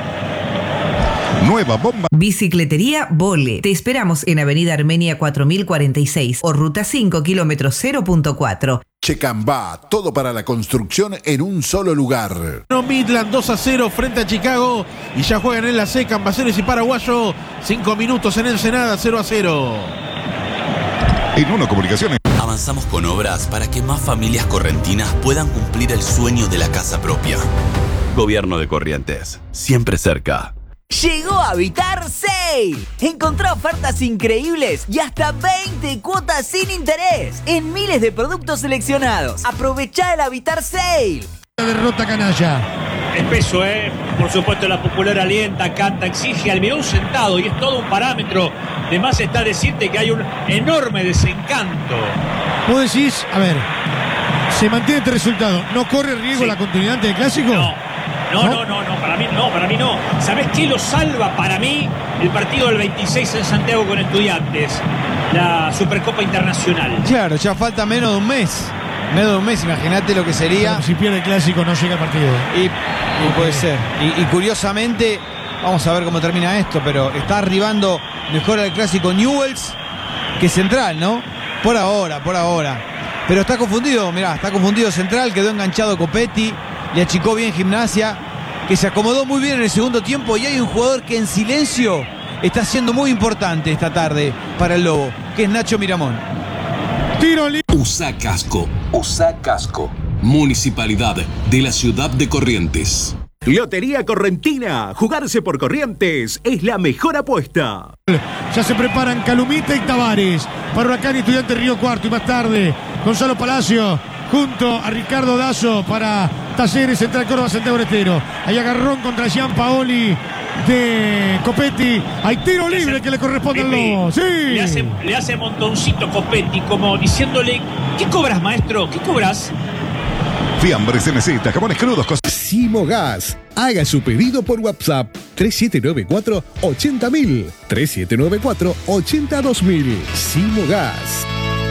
Nueva bomba. Bicicletería Vole. Te esperamos en Avenida Armenia cuatro mil cuarenta y seis o Ruta cinco, kilómetro cero punto cuatro. Checambá, todo para la construcción en un solo lugar. No Midland dos a cero frente a Chicago y ya juegan en la C Cambaceres y Paraguayo. cinco minutos en Ensenada, cero a cero. En Uno Comunicaciones. Avanzamos con obras para que más familias correntinas puedan cumplir el sueño de la casa propia. Gobierno de Corrientes, siempre cerca. Llegó a Habitar Sale. Encontrá ofertas increíbles y hasta veinte cuotas sin interés en miles de productos seleccionados. Aprovechá el Habitar Sale. La derrota canalla. Espeso, ¿eh? Por supuesto, la popular alienta, canta, exige Almirón sentado y es todo un parámetro. De más está decirte que hay un enorme desencanto. Vos decís, a ver, se mantiene este resultado. ¿No corre riesgo Sí. la continuidad del clásico? No. No, no, no, no, para mí no, para mí no. ¿Sabés qué lo salva para mí? El partido del veintiséis en Santiago con Estudiantes, la Supercopa Internacional. Claro, ya falta menos de un mes. Menos de un mes, imagínate lo que sería. Pero si pierde el clásico no llega el partido. Y, y puede ser. Y, y curiosamente, vamos a ver cómo termina esto, pero está arribando mejor al clásico Newell's que Central, ¿no? Por ahora, por ahora. Pero está confundido, mirá, está confundido Central, quedó enganchado Copetti, le achicó bien Gimnasia, que se acomodó muy bien en el segundo tiempo y hay un jugador que en silencio está siendo muy importante esta tarde para el Lobo, que es Nacho Miramón. Tiro libre. Usa casco, usa casco. Municipalidad de la ciudad de Corrientes. Lotería Correntina. Jugarse por Corrientes es la mejor apuesta. Ya se preparan Calumita y Tavares para Huracán y Estudiantes Río Cuarto. Y más tarde, Gonzalo Palacio junto a Ricardo Dazo para Talleres Central Córdoba Santiago del Estero. Hay agarrón contra Gian Paoli de Copetti. Hay tiro libre que le corresponde al Lobo. Sí. Le hace, le hace montoncito Copetti como diciéndole, ¿qué cobras, maestro? ¿Qué cobras? Fiambres en meseta, jamones crudos. Simogas. Haga su pedido por WhatsApp tres siete nueve cuatro ochenta mil. tres siete nueve cuatro ochenta dos mil. Simogas.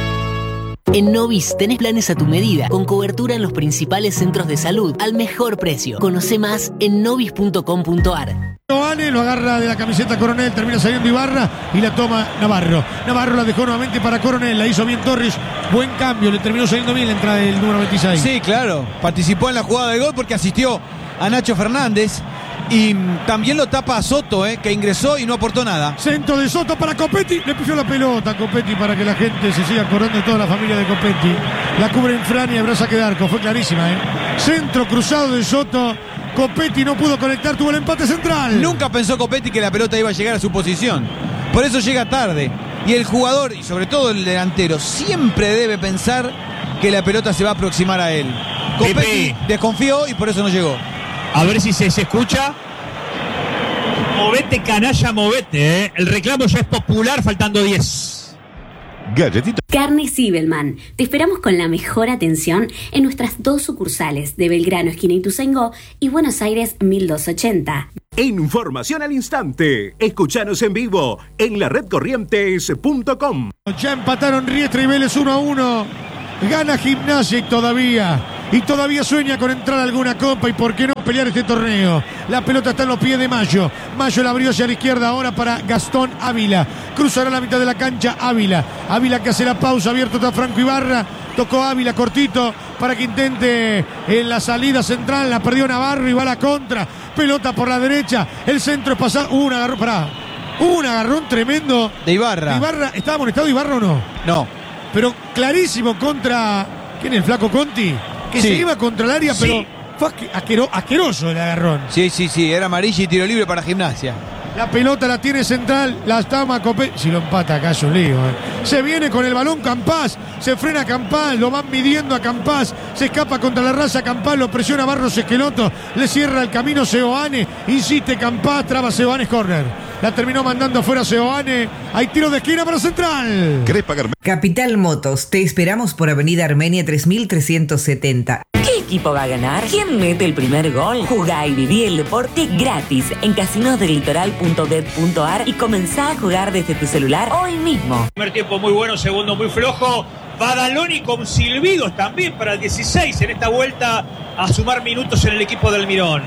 En Novis tenés planes a tu medida, con cobertura en los principales centros de salud, al mejor precio. Conoce más en novis punto com punto a r. Joane lo agarra de la camiseta Coronel, termina saliendo Ibarra y la toma Navarro. Navarro la dejó nuevamente para Coronel, la hizo bien Torres. Buen cambio, le terminó saliendo bien la entrada del número veintiséis. Sí, claro, participó en la jugada del gol porque asistió a Nacho Fernández. Y también lo tapa a Soto, eh, que ingresó y no aportó nada. Centro de Soto para Copetti. Le pifió la pelota a Copetti para que la gente se siga acordando de toda la familia de Copetti. La cubre en Fran y abraza que Darco. Fue clarísima, ¿eh? Centro cruzado de Soto. Copetti no pudo conectar, tuvo el empate central. Nunca pensó Copetti que la pelota iba a llegar a su posición. Por eso llega tarde. Y el jugador, y sobre todo el delantero, siempre debe pensar que la pelota se va a aproximar a él. Copetti desconfió y por eso no llegó. A ver si se, se escucha. Movete, canalla, movete. ¿eh? El reclamo ya es popular, faltando diez. Galletita. Carne Zibelman. Te esperamos con la mejor atención en nuestras dos sucursales de Belgrano, esquina Ituzaingó, y Buenos Aires mil doscientos ochenta. Información al instante. Escuchanos en vivo en la red corrientes punto com. Ya empataron Riestra y Vélez uno a uno. Gana Gimnasia y todavía, y todavía sueña con entrar a alguna copa y por qué no pelear este torneo. La pelota está en los pies de Mayo. Mayo la abrió hacia la izquierda ahora para Gastón Ávila. Cruzará la mitad de la cancha Ávila. Ávila que hace la pausa, abierto está Franco Ibarra. Tocó Ávila cortito para que intente en la salida central. La perdió Navarro y va a la contra. Pelota por la derecha. El centro es pasado. Uh, un agarrón, pará. Uh, un agarrón tremendo. De Ibarra. De Ibarra. ¿Estaba molestado Ibarra o no? No. Pero clarísimo contra. ¿Quién es el flaco Conti? Que Sí. se iba contra el área, Sí. pero fue asque- asquero- asqueroso el agarrón. Sí, sí, sí. Era amarilla y tiro libre para Gimnasia. La pelota la tiene central, la toma Copé. Si lo empata acá es un lío. eh. Se viene con el balón Campás, se frena Campás, lo van midiendo a Campás, se escapa contra la raza Campás, lo presiona Barros Esqueloto, le cierra el camino Seoane, insiste Campás, traba Seoane, es córner. La terminó mandando afuera Seoane, hay tiro de esquina para Central. ¿Querés pagarme? Capital Motos, te esperamos por Avenida Armenia tres mil trescientos setenta. ¿Qué equipo va a ganar? ¿Quién mete el primer gol? Jugá y viví el deporte gratis en casinos del litoral punto bet punto ar y comenzá a jugar desde tu celular hoy mismo. Primer tiempo muy bueno, segundo muy flojo. Badaloni con silbidos también para el dieciséis en esta vuelta a sumar minutos en el equipo del Mirón.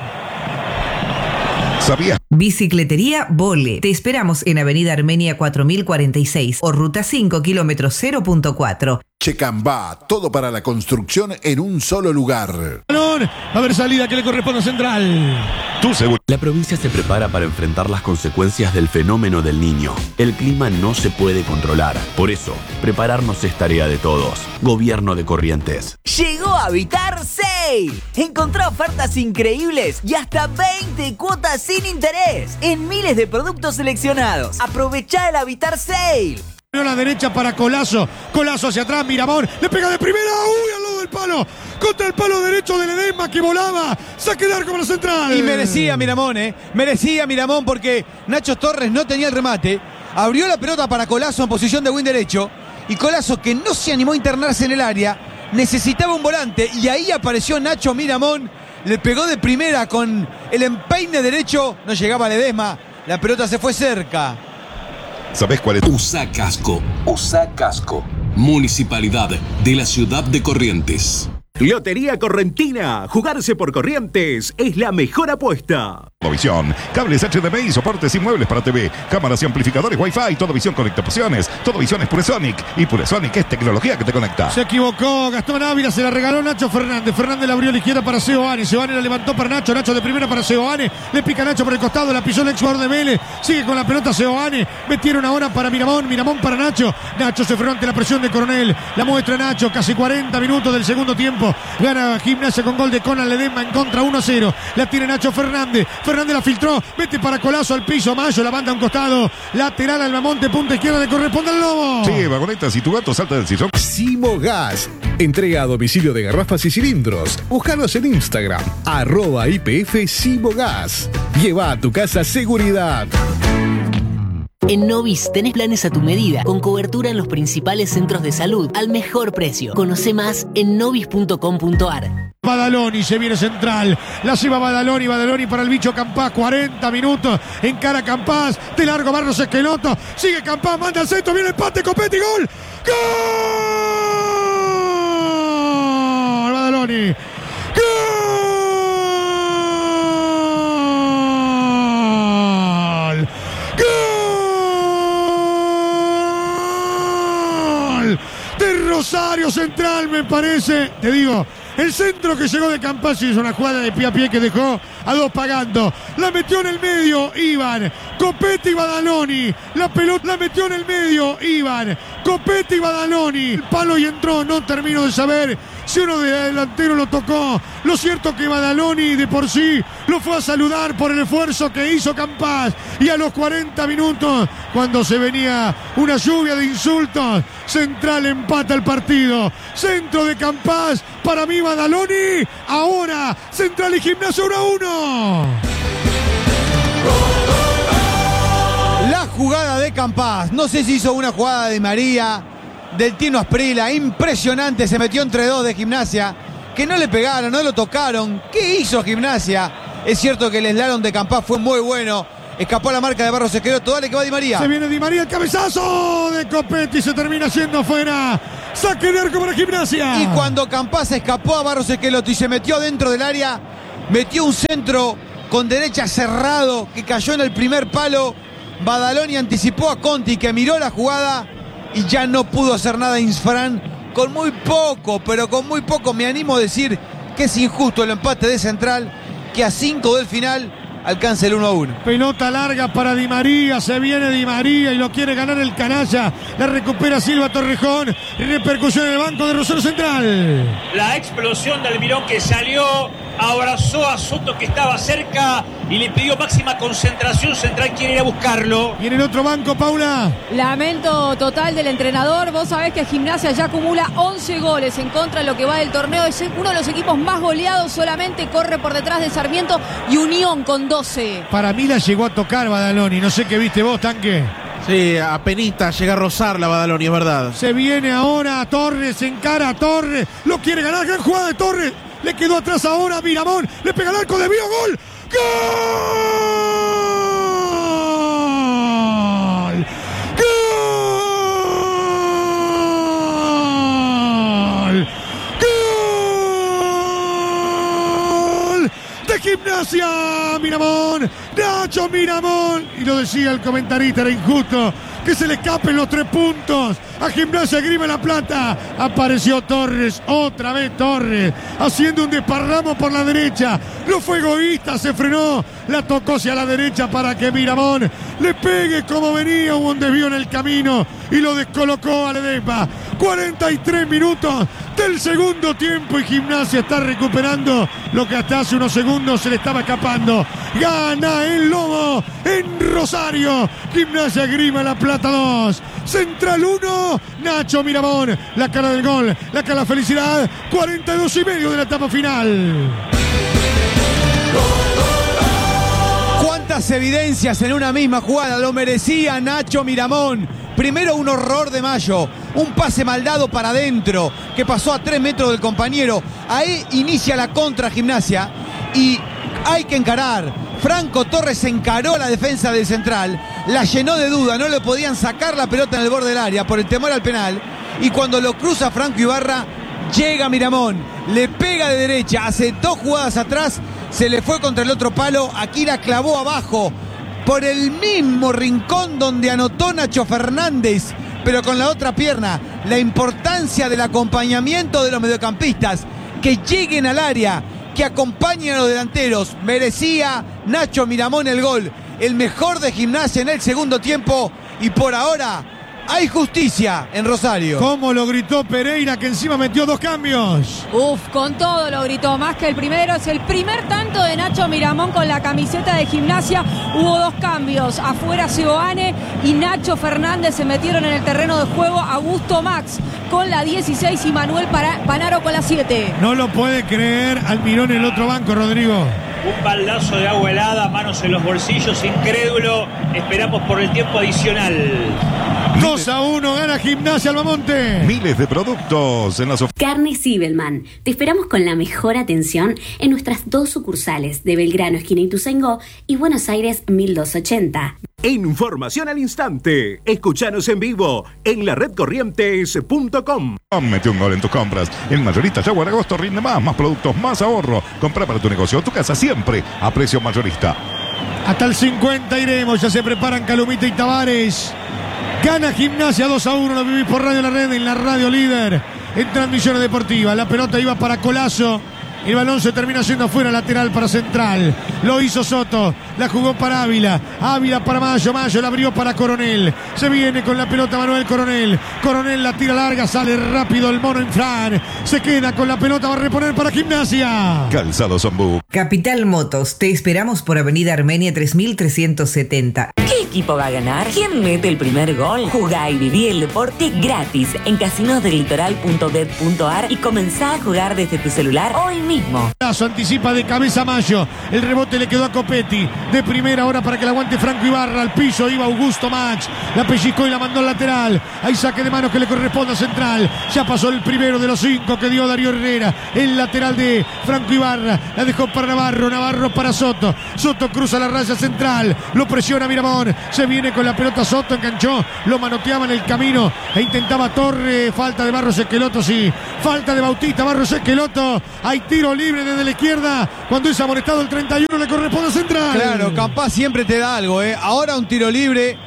¿Sabías? Bicicletería Vole. Te esperamos en Avenida Armenia cuatro mil cuarenta y seis o Ruta cinco, kilómetro cero punto cuatro. Checambá, todo para la construcción en un solo lugar. Balón, va a haber salida que le corresponde a Central. Tu seguro. La provincia se prepara para enfrentar las consecuencias del fenómeno del Niño. El clima no se puede controlar. Por eso, prepararnos es tarea de todos. Gobierno de Corrientes. Llegó a Habitar Sale. Encontrá ofertas increíbles y hasta veinte cuotas sin interés en miles de productos seleccionados. Aprovechá el Habitar Sale. A la derecha para Colazo, Colazo hacia atrás, Miramón, le pega de primera, uy, al lado del palo, contra el palo derecho de Ledesma que volaba, saque de arco para Central. Y merecía Miramón, ¿eh? Merecía Miramón porque Nacho Torres no tenía el remate, abrió la pelota para Colazo en posición de win derecho, y Colazo, que no se animó a internarse en el área, necesitaba un volante, y ahí apareció Nacho Miramón, le pegó de primera con el empeine derecho, no llegaba Ledesma, la pelota se fue cerca. ¿Sabés cuál es? Usa casco. Usa casco. Municipalidad de la Ciudad de Corrientes. Lotería Correntina. Jugarse por Corrientes es la mejor apuesta. Visión, cables H D M I, soportes y muebles para T V, cámaras y amplificadores Wi-Fi, Todo Visión conecta opciones, Todo Visión es Puresonic y Puresonic es tecnología que te conecta. Se equivocó Gastón Ávila, se la regaló Nacho Fernández. Fernández la abrió a la izquierda para Seoane. Seoane la levantó para Nacho. Nacho de primera para Seoane. Le pica Nacho por el costado, la pisó el ex jugador de Vélez. Sigue con la pelota Seoane. Metieron ahora para Miramón. Miramón para Nacho. Nacho se frenó ante la presión de Coronel. La muestra Nacho. Casi cuarenta minutos del segundo tiempo. Gana Gimnasia con gol de Conan Ledesma en contra uno a cero. La tiene Nacho Fernández. Fernández la filtró. Mete para Colazo al piso. Mayo la banda a un costado. Lateral al Mamonte. Punta izquierda le corresponde al Lobo. Sí, vagonetas, si tu gato salta del sillón. Simogas. Entrega a domicilio de garrafas y cilindros. Búscanos en Instagram. Arroba I P F Simogas. Lleva a tu casa seguridad. En Novis tenés planes a tu medida, con cobertura en los principales centros de salud, al mejor precio. Conoce más en novis punto com punto ar. Badaloni se viene Central, la lleva Badaloni, Badaloni para el bicho Campás, cuarenta minutos, encara Campás, de largo Barros Esqueloto, sigue Campás, manda al centro, viene el empate, Copetti, gol, gol, Badaloni, gol, gol, de Rosario Central me parece, te digo. El centro que llegó de Campás hizo una jugada de pie a pie que dejó a dos pagando. La metió en el medio, Iván. Copetti y Badaloni. La pelota la metió en el medio, Iván. Copetti y Badaloni. El palo y entró, no termino de saber si uno de delantero lo tocó. Lo cierto que Badaloni de por sí lo fue a saludar por el esfuerzo que hizo Campás. Y a los cuarenta minutos, cuando se venía una lluvia de insultos, Central empata el partido. Centro de Campás, para mí Badaloni. Ahora Central y Gimnasia uno a uno. Campás. No sé si hizo una jugada de María, del Tino Asprila, impresionante, se metió entre dos de Gimnasia, que no le pegaron, no lo tocaron. ¿Qué hizo Gimnasia? Es cierto que el slalom de Campás fue muy bueno. Escapó a la marca de Barros Esqueloto. Dale que va Di María. Se viene Di María, el cabezazo de Copetti, se termina yendo afuera. Saque de arco para Gimnasia. Y cuando Campás escapó a Barros Esqueloto y se metió dentro del área, metió un centro con derecha cerrado que cayó en el primer palo. Badaloni anticipó a Conti, que miró la jugada y ya no pudo hacer nada Insfrán. Con muy poco, pero con muy poco me animo a decir que es injusto el empate de Central, que a cinco del final alcanza el uno a uno. Pelota larga para Di María, se viene Di María y lo quiere ganar el canalla. La recupera Silva Torrejón, repercusión en el banco de Rosario Central. La explosión de Almirón, que salió, abrazó a Soto, que estaba cerca, y le pidió máxima concentración. Central quiere ir a buscarlo. Y en el otro banco, Paula. Lamento total del entrenador. Vos sabés que Gimnasia ya acumula once goles en contra de lo que va del torneo. Es uno de los equipos más goleados, solamente corre por detrás de Sarmiento y Unión con doce. Para mí la llegó a tocar Badaloni. No sé qué viste vos, Tanque. Sí, apenita llega a rozar la Badaloni, es verdad. Se viene ahora Torres, encara a Torres. Lo quiere ganar, gran jugada de Torres. Le quedó atrás ahora Miramón. Le pega el arco, desvío, gol. ¡Gol! ¡Gol! ¡Gol! De Gimnasia, Miramón. Nacho Miramón. Y lo decía el comentarista, era injusto que se le escapen los tres puntos a Gimnasia Grima La Plata. Apareció Torres, otra vez Torres, haciendo un desparramo por la derecha. No fue egoísta, se frenó, la tocó hacia la derecha para que Miramón le pegue como venía. Hubo un desvío en el camino y lo descolocó a Ledesma. cuarenta y tres minutos del segundo tiempo y Gimnasia está recuperando lo que hasta hace unos segundos se le estaba escapando. Gana el Lobo en Rosario. Gimnasia Grima La Plata dos, Central uno, Nacho Miramón. La cara del gol, la cara de la felicidad. cuarenta y dos y medio de la etapa final. ¿Cuántas evidencias en una misma jugada? Lo merecía Nacho Miramón. Primero un horror de Mayo, un pase mal dado para adentro que pasó a tres metros del compañero. Ahí inicia la contra Gimnasia y hay que encarar. Franco Torres encaró la defensa del Central, la llenó de duda, no le podían sacar la pelota en el borde del área por el temor al penal. Y cuando lo cruza Franco Ibarra, llega Miramón, le pega de derecha, hace dos jugadas atrás, se le fue contra el otro palo, aquí la clavó abajo, por el mismo rincón donde anotó Nacho Fernández, pero con la otra pierna. La importancia del acompañamiento de los mediocampistas, que lleguen al área, que acompañen a los delanteros. Merecía Nacho Miramón el gol, el mejor de Gimnasia en el segundo tiempo, y por ahora hay justicia en Rosario. ¿Cómo lo gritó Pereira, que encima metió dos cambios? Uf, con todo lo gritó, más que el primero. Es el primer tanto de Nacho Miramón con la camiseta de Gimnasia. Hubo dos cambios, afuera Seoane y Nacho Fernández se metieron en el terreno de juego. Augusto Max con la dieciséis y Manuel Panaro con la siete. No lo puede creer Almirón en el otro banco, Rodrigo. Un baldazo de agua helada, manos en los bolsillos, incrédulo. Esperamos por el tiempo adicional. dos a uno gana Gimnasia Albamonte. Miles de productos en las ofertas. Carne Sibelman. Te esperamos con la mejor atención en nuestras dos sucursales de Belgrano, esquina Ituzaingó, y Buenos Aires mil doscientos ochenta. Información al instante. Escuchanos en vivo en la red corrientes punto com. Mete un gol en tus compras. El mayorista Jaguar Agosto rinde más, más productos, más ahorro. Compra para tu negocio o tu casa siempre a precio mayorista. Hasta el cincuenta iremos, ya se preparan Calumita y Tavares. Gana Gimnasia dos a uno, lo vivís por Radio La Red, en la radio líder en transmisiones deportivas. La pelota iba para Colazo, el balón se termina yendo afuera, lateral para Central. Lo hizo Soto, la jugó para Ávila, Ávila para Mayo, Mayo la abrió para Coronel. Se viene con la pelota Manuel Coronel, Coronel la tira larga, sale rápido el mono Infran. Se queda con la pelota, va a reponer para Gimnasia. Calzado Zambú. Capital Motos, te esperamos por Avenida Armenia tres mil trescientos setenta. ¿Qué equipo va a ganar? ¿Quién mete el primer gol? Jugá y viví el deporte gratis en casinos del litoral punto bet punto ar y comenzá a jugar desde tu celular hoy mismo. Anticipa de cabeza Mayo. El rebote le quedó a Copetti. De primera ahora para que la aguante Franco Ibarra. Al piso iba Augusto Mach. La pellizcó y la mandó al lateral. Hay saque de manos que le corresponde a Central. Ya pasó el primero de los cinco que dio Darío Herrera. El lateral de Franco Ibarra. La dejó para Navarro. Navarro para Soto. Soto cruza la raya central. Lo presiona Miramón. Se viene con la pelota Soto. Enganchó. Lo manoteaba en el camino. E intentaba Torre. Falta de Barros Esqueloto. Sí. Falta de Bautista. Barros Esqueloto. Hay tiro libre desde la izquierda. Cuando es amonestado el treinta y uno le corresponde a Central. Claro, Campás siempre te da algo, ¿eh? Ahora un tiro libre.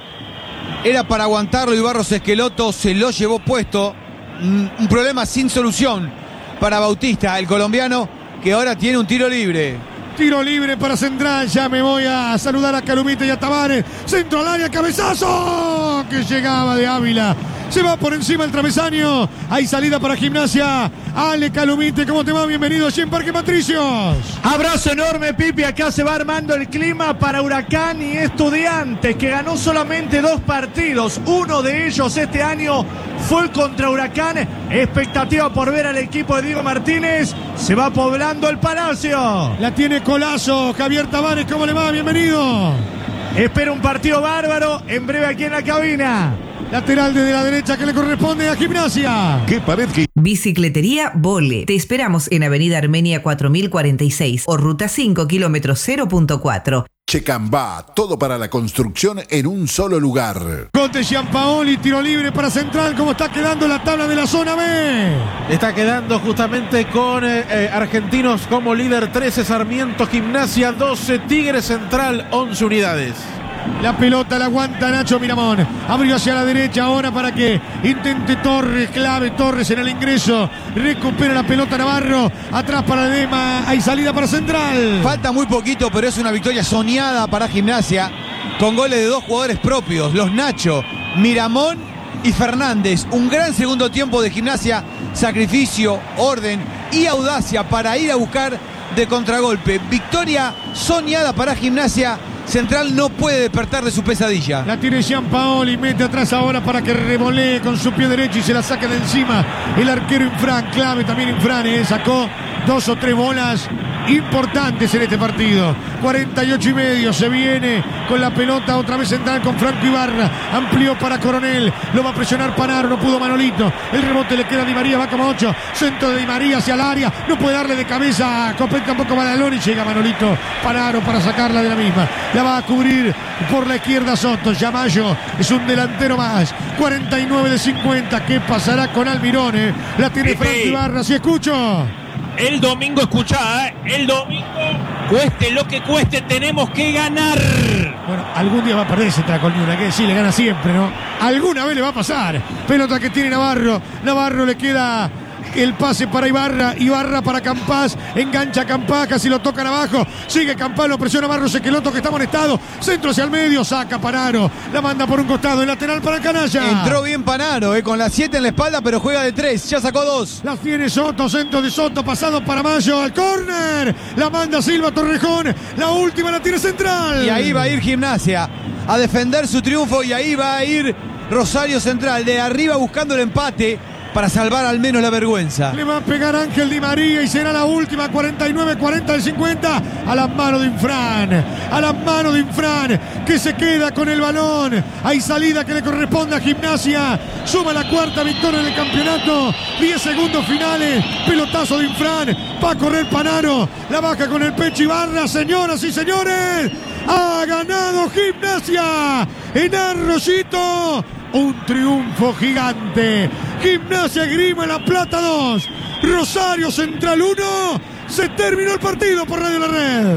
Era para aguantarlo y Barros Esqueloto se lo llevó puesto. Un problema sin solución para Bautista, el colombiano, que ahora tiene un tiro libre. Tiro libre para Central. Ya me voy a saludar a Calumita y a Tavares. Centro al área, cabezazo que llegaba de Ávila. Se va por encima el travesaño. Hay salida para Gimnasia. Ale Calumite, ¿cómo te va? Bienvenido allí en Parque Patricios. Abrazo enorme, Pipi. Acá se va armando el clima para Huracán y Estudiantes, que ganó solamente dos partidos. Uno de ellos este año fue contra Huracán. Expectativa por ver al equipo de Diego Martínez. Se va poblando el Palacio. La tiene Colazo. Javier Tavares, ¿cómo le va? Bienvenido. Espera un partido bárbaro. En breve aquí en la cabina. Lateral desde la derecha que le corresponde a Gimnasia. ¿Qué pared que... Bicicletería Vole. Te esperamos en Avenida Armenia cuatro mil cuarenta y seis o Ruta cinco, kilómetro cero punto cuatro. Checambá, todo para la construcción en un solo lugar. Gol de Gianpaoli, tiro libre para Central. ¿Cómo está quedando la tabla de la zona B? Está quedando justamente con eh, eh, Argentinos como líder trece, Sarmiento, Gimnasia doce, Tigre, Central once unidades. La pelota la aguanta Nacho Miramón. Abrió hacia la derecha ahora para que intente Torres. Clave Torres en el ingreso. Recupera la pelota Navarro. Atrás para Ledesma. Hay salida para Central. Falta muy poquito, pero es una victoria soñada para Gimnasia. Con goles de dos jugadores propios. Los Nacho, Miramón y Fernández. Un gran segundo tiempo de Gimnasia. Sacrificio, orden y audacia para ir a buscar de contragolpe. Victoria soñada para Gimnasia. Central no puede despertar de su pesadilla. La tiene Gianpaoli, mete atrás ahora para que revolee con su pie derecho y se la saque de encima el arquero Infran. Clave también Infran, ¿eh? Sacó dos o tres bolas importantes en este partido. cuarenta y ocho y medio, se viene con la pelota otra vez Central con Franco Ibarra. Amplió para Coronel, lo va a presionar Panaro, no pudo Manolito. El rebote le queda a Di María, va como ocho. Centro de Di María hacia el área, no puede darle de cabeza a Copete, tampoco Badalón y llega Manolito. Panaro para sacarla de la misma. La va a cubrir por la izquierda Soto. Yamayo es un delantero más. cuarenta y nueve de cincuenta. ¿Qué pasará con Almirón? Eh? La tiene Pepe. Franco Ibarra, si escucho. El domingo, escuchá, ¿eh? El domingo, cueste lo que cueste, tenemos que ganar. Bueno, algún día va a perder Central con Niuna, que decir, le gana siempre, ¿no? Alguna vez le va a pasar. Pelota que tiene Navarro. Navarro le queda el pase para Ibarra. Ibarra para Campás. Engancha Campás, casi lo tocan abajo. Sigue Campás, lo presiona Barros Esqueloto, que está amonestado. Centro hacia el medio, saca Panaro. La manda por un costado, el lateral para Canalla. Entró bien Panaro, eh, con la siete en la espalda, pero juega de tres. Ya sacó dos. Las tiene Soto, centro de Soto, pasado para Mayo al córner. La manda Silva Torrejón. La última la tiene Central. Y ahí va a ir Gimnasia a defender su triunfo. Y ahí va a ir Rosario Central de arriba buscando el empate para salvar al menos la vergüenza. Le va a pegar Ángel Di María y será la última. Cuarenta y nueve cuarenta del cincuenta. A las manos de Infran. A las manos de Infran, que se queda con el balón. Hay salida que le corresponde a Gimnasia. Suma la cuarta victoria del campeonato. diez segundos finales. Pelotazo de Infran. Va a correr Panaro. La baja con el pecho Ibarra. Señoras y señores, ha ganado Gimnasia en Arroyito. Un triunfo gigante. Gimnasia Grima La Plata dos. Rosario Central uno. Se terminó el partido por Radio La Red.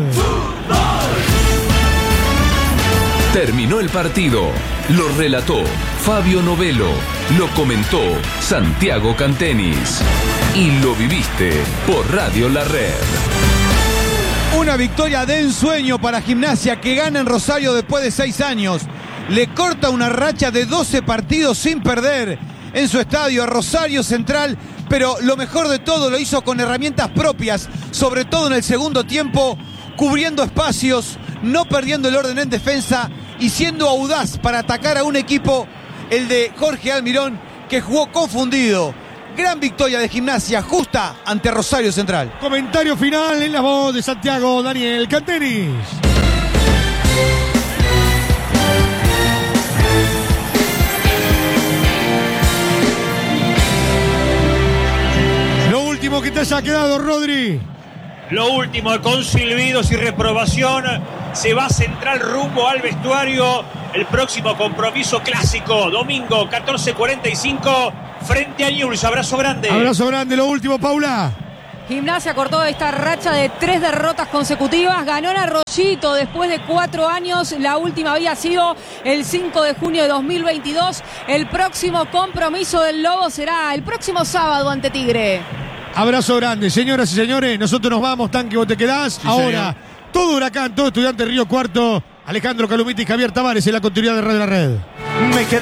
Terminó el partido. Lo relató Fabio Novelo. Lo comentó Santiago Cantenis. Y lo viviste por Radio La Red. Una victoria de ensueño para Gimnasia, que gana en Rosario después de seis años. Le corta una racha de doce partidos sin perder en su estadio a Rosario Central, pero lo mejor de todo lo hizo con herramientas propias, sobre todo en el segundo tiempo, cubriendo espacios, no perdiendo el orden en defensa y siendo audaz para atacar a un equipo, el de Jorge Almirón, que jugó confundido. Gran victoria de Gimnasia, justa ante Rosario Central. Comentario final en la voz de Santiago Daniel Cantenis. Lo último que te haya quedado, Rodri. Lo último, con silbidos y reprobación, se va Central rumbo al vestuario. El próximo compromiso clásico, domingo catorce cuarenta y cinco, frente a Newell's. Abrazo grande. Abrazo grande. Lo último, Paula. Gimnasia cortó esta racha de tres derrotas consecutivas. Ganó en Arroyito después de cuatro años. La última había sido el cinco de junio de dos mil veintidós. El próximo compromiso del Lobo será el próximo sábado ante Tigre. Abrazo grande, señoras y señores. Nosotros nos vamos, Tanque, vos te quedás. Sí, ahora, señor. todo Huracán, todo Estudiante Río Cuarto. Alejandro Calumita y Javier Tavares en la continuidad de Radio La Red. Me quedé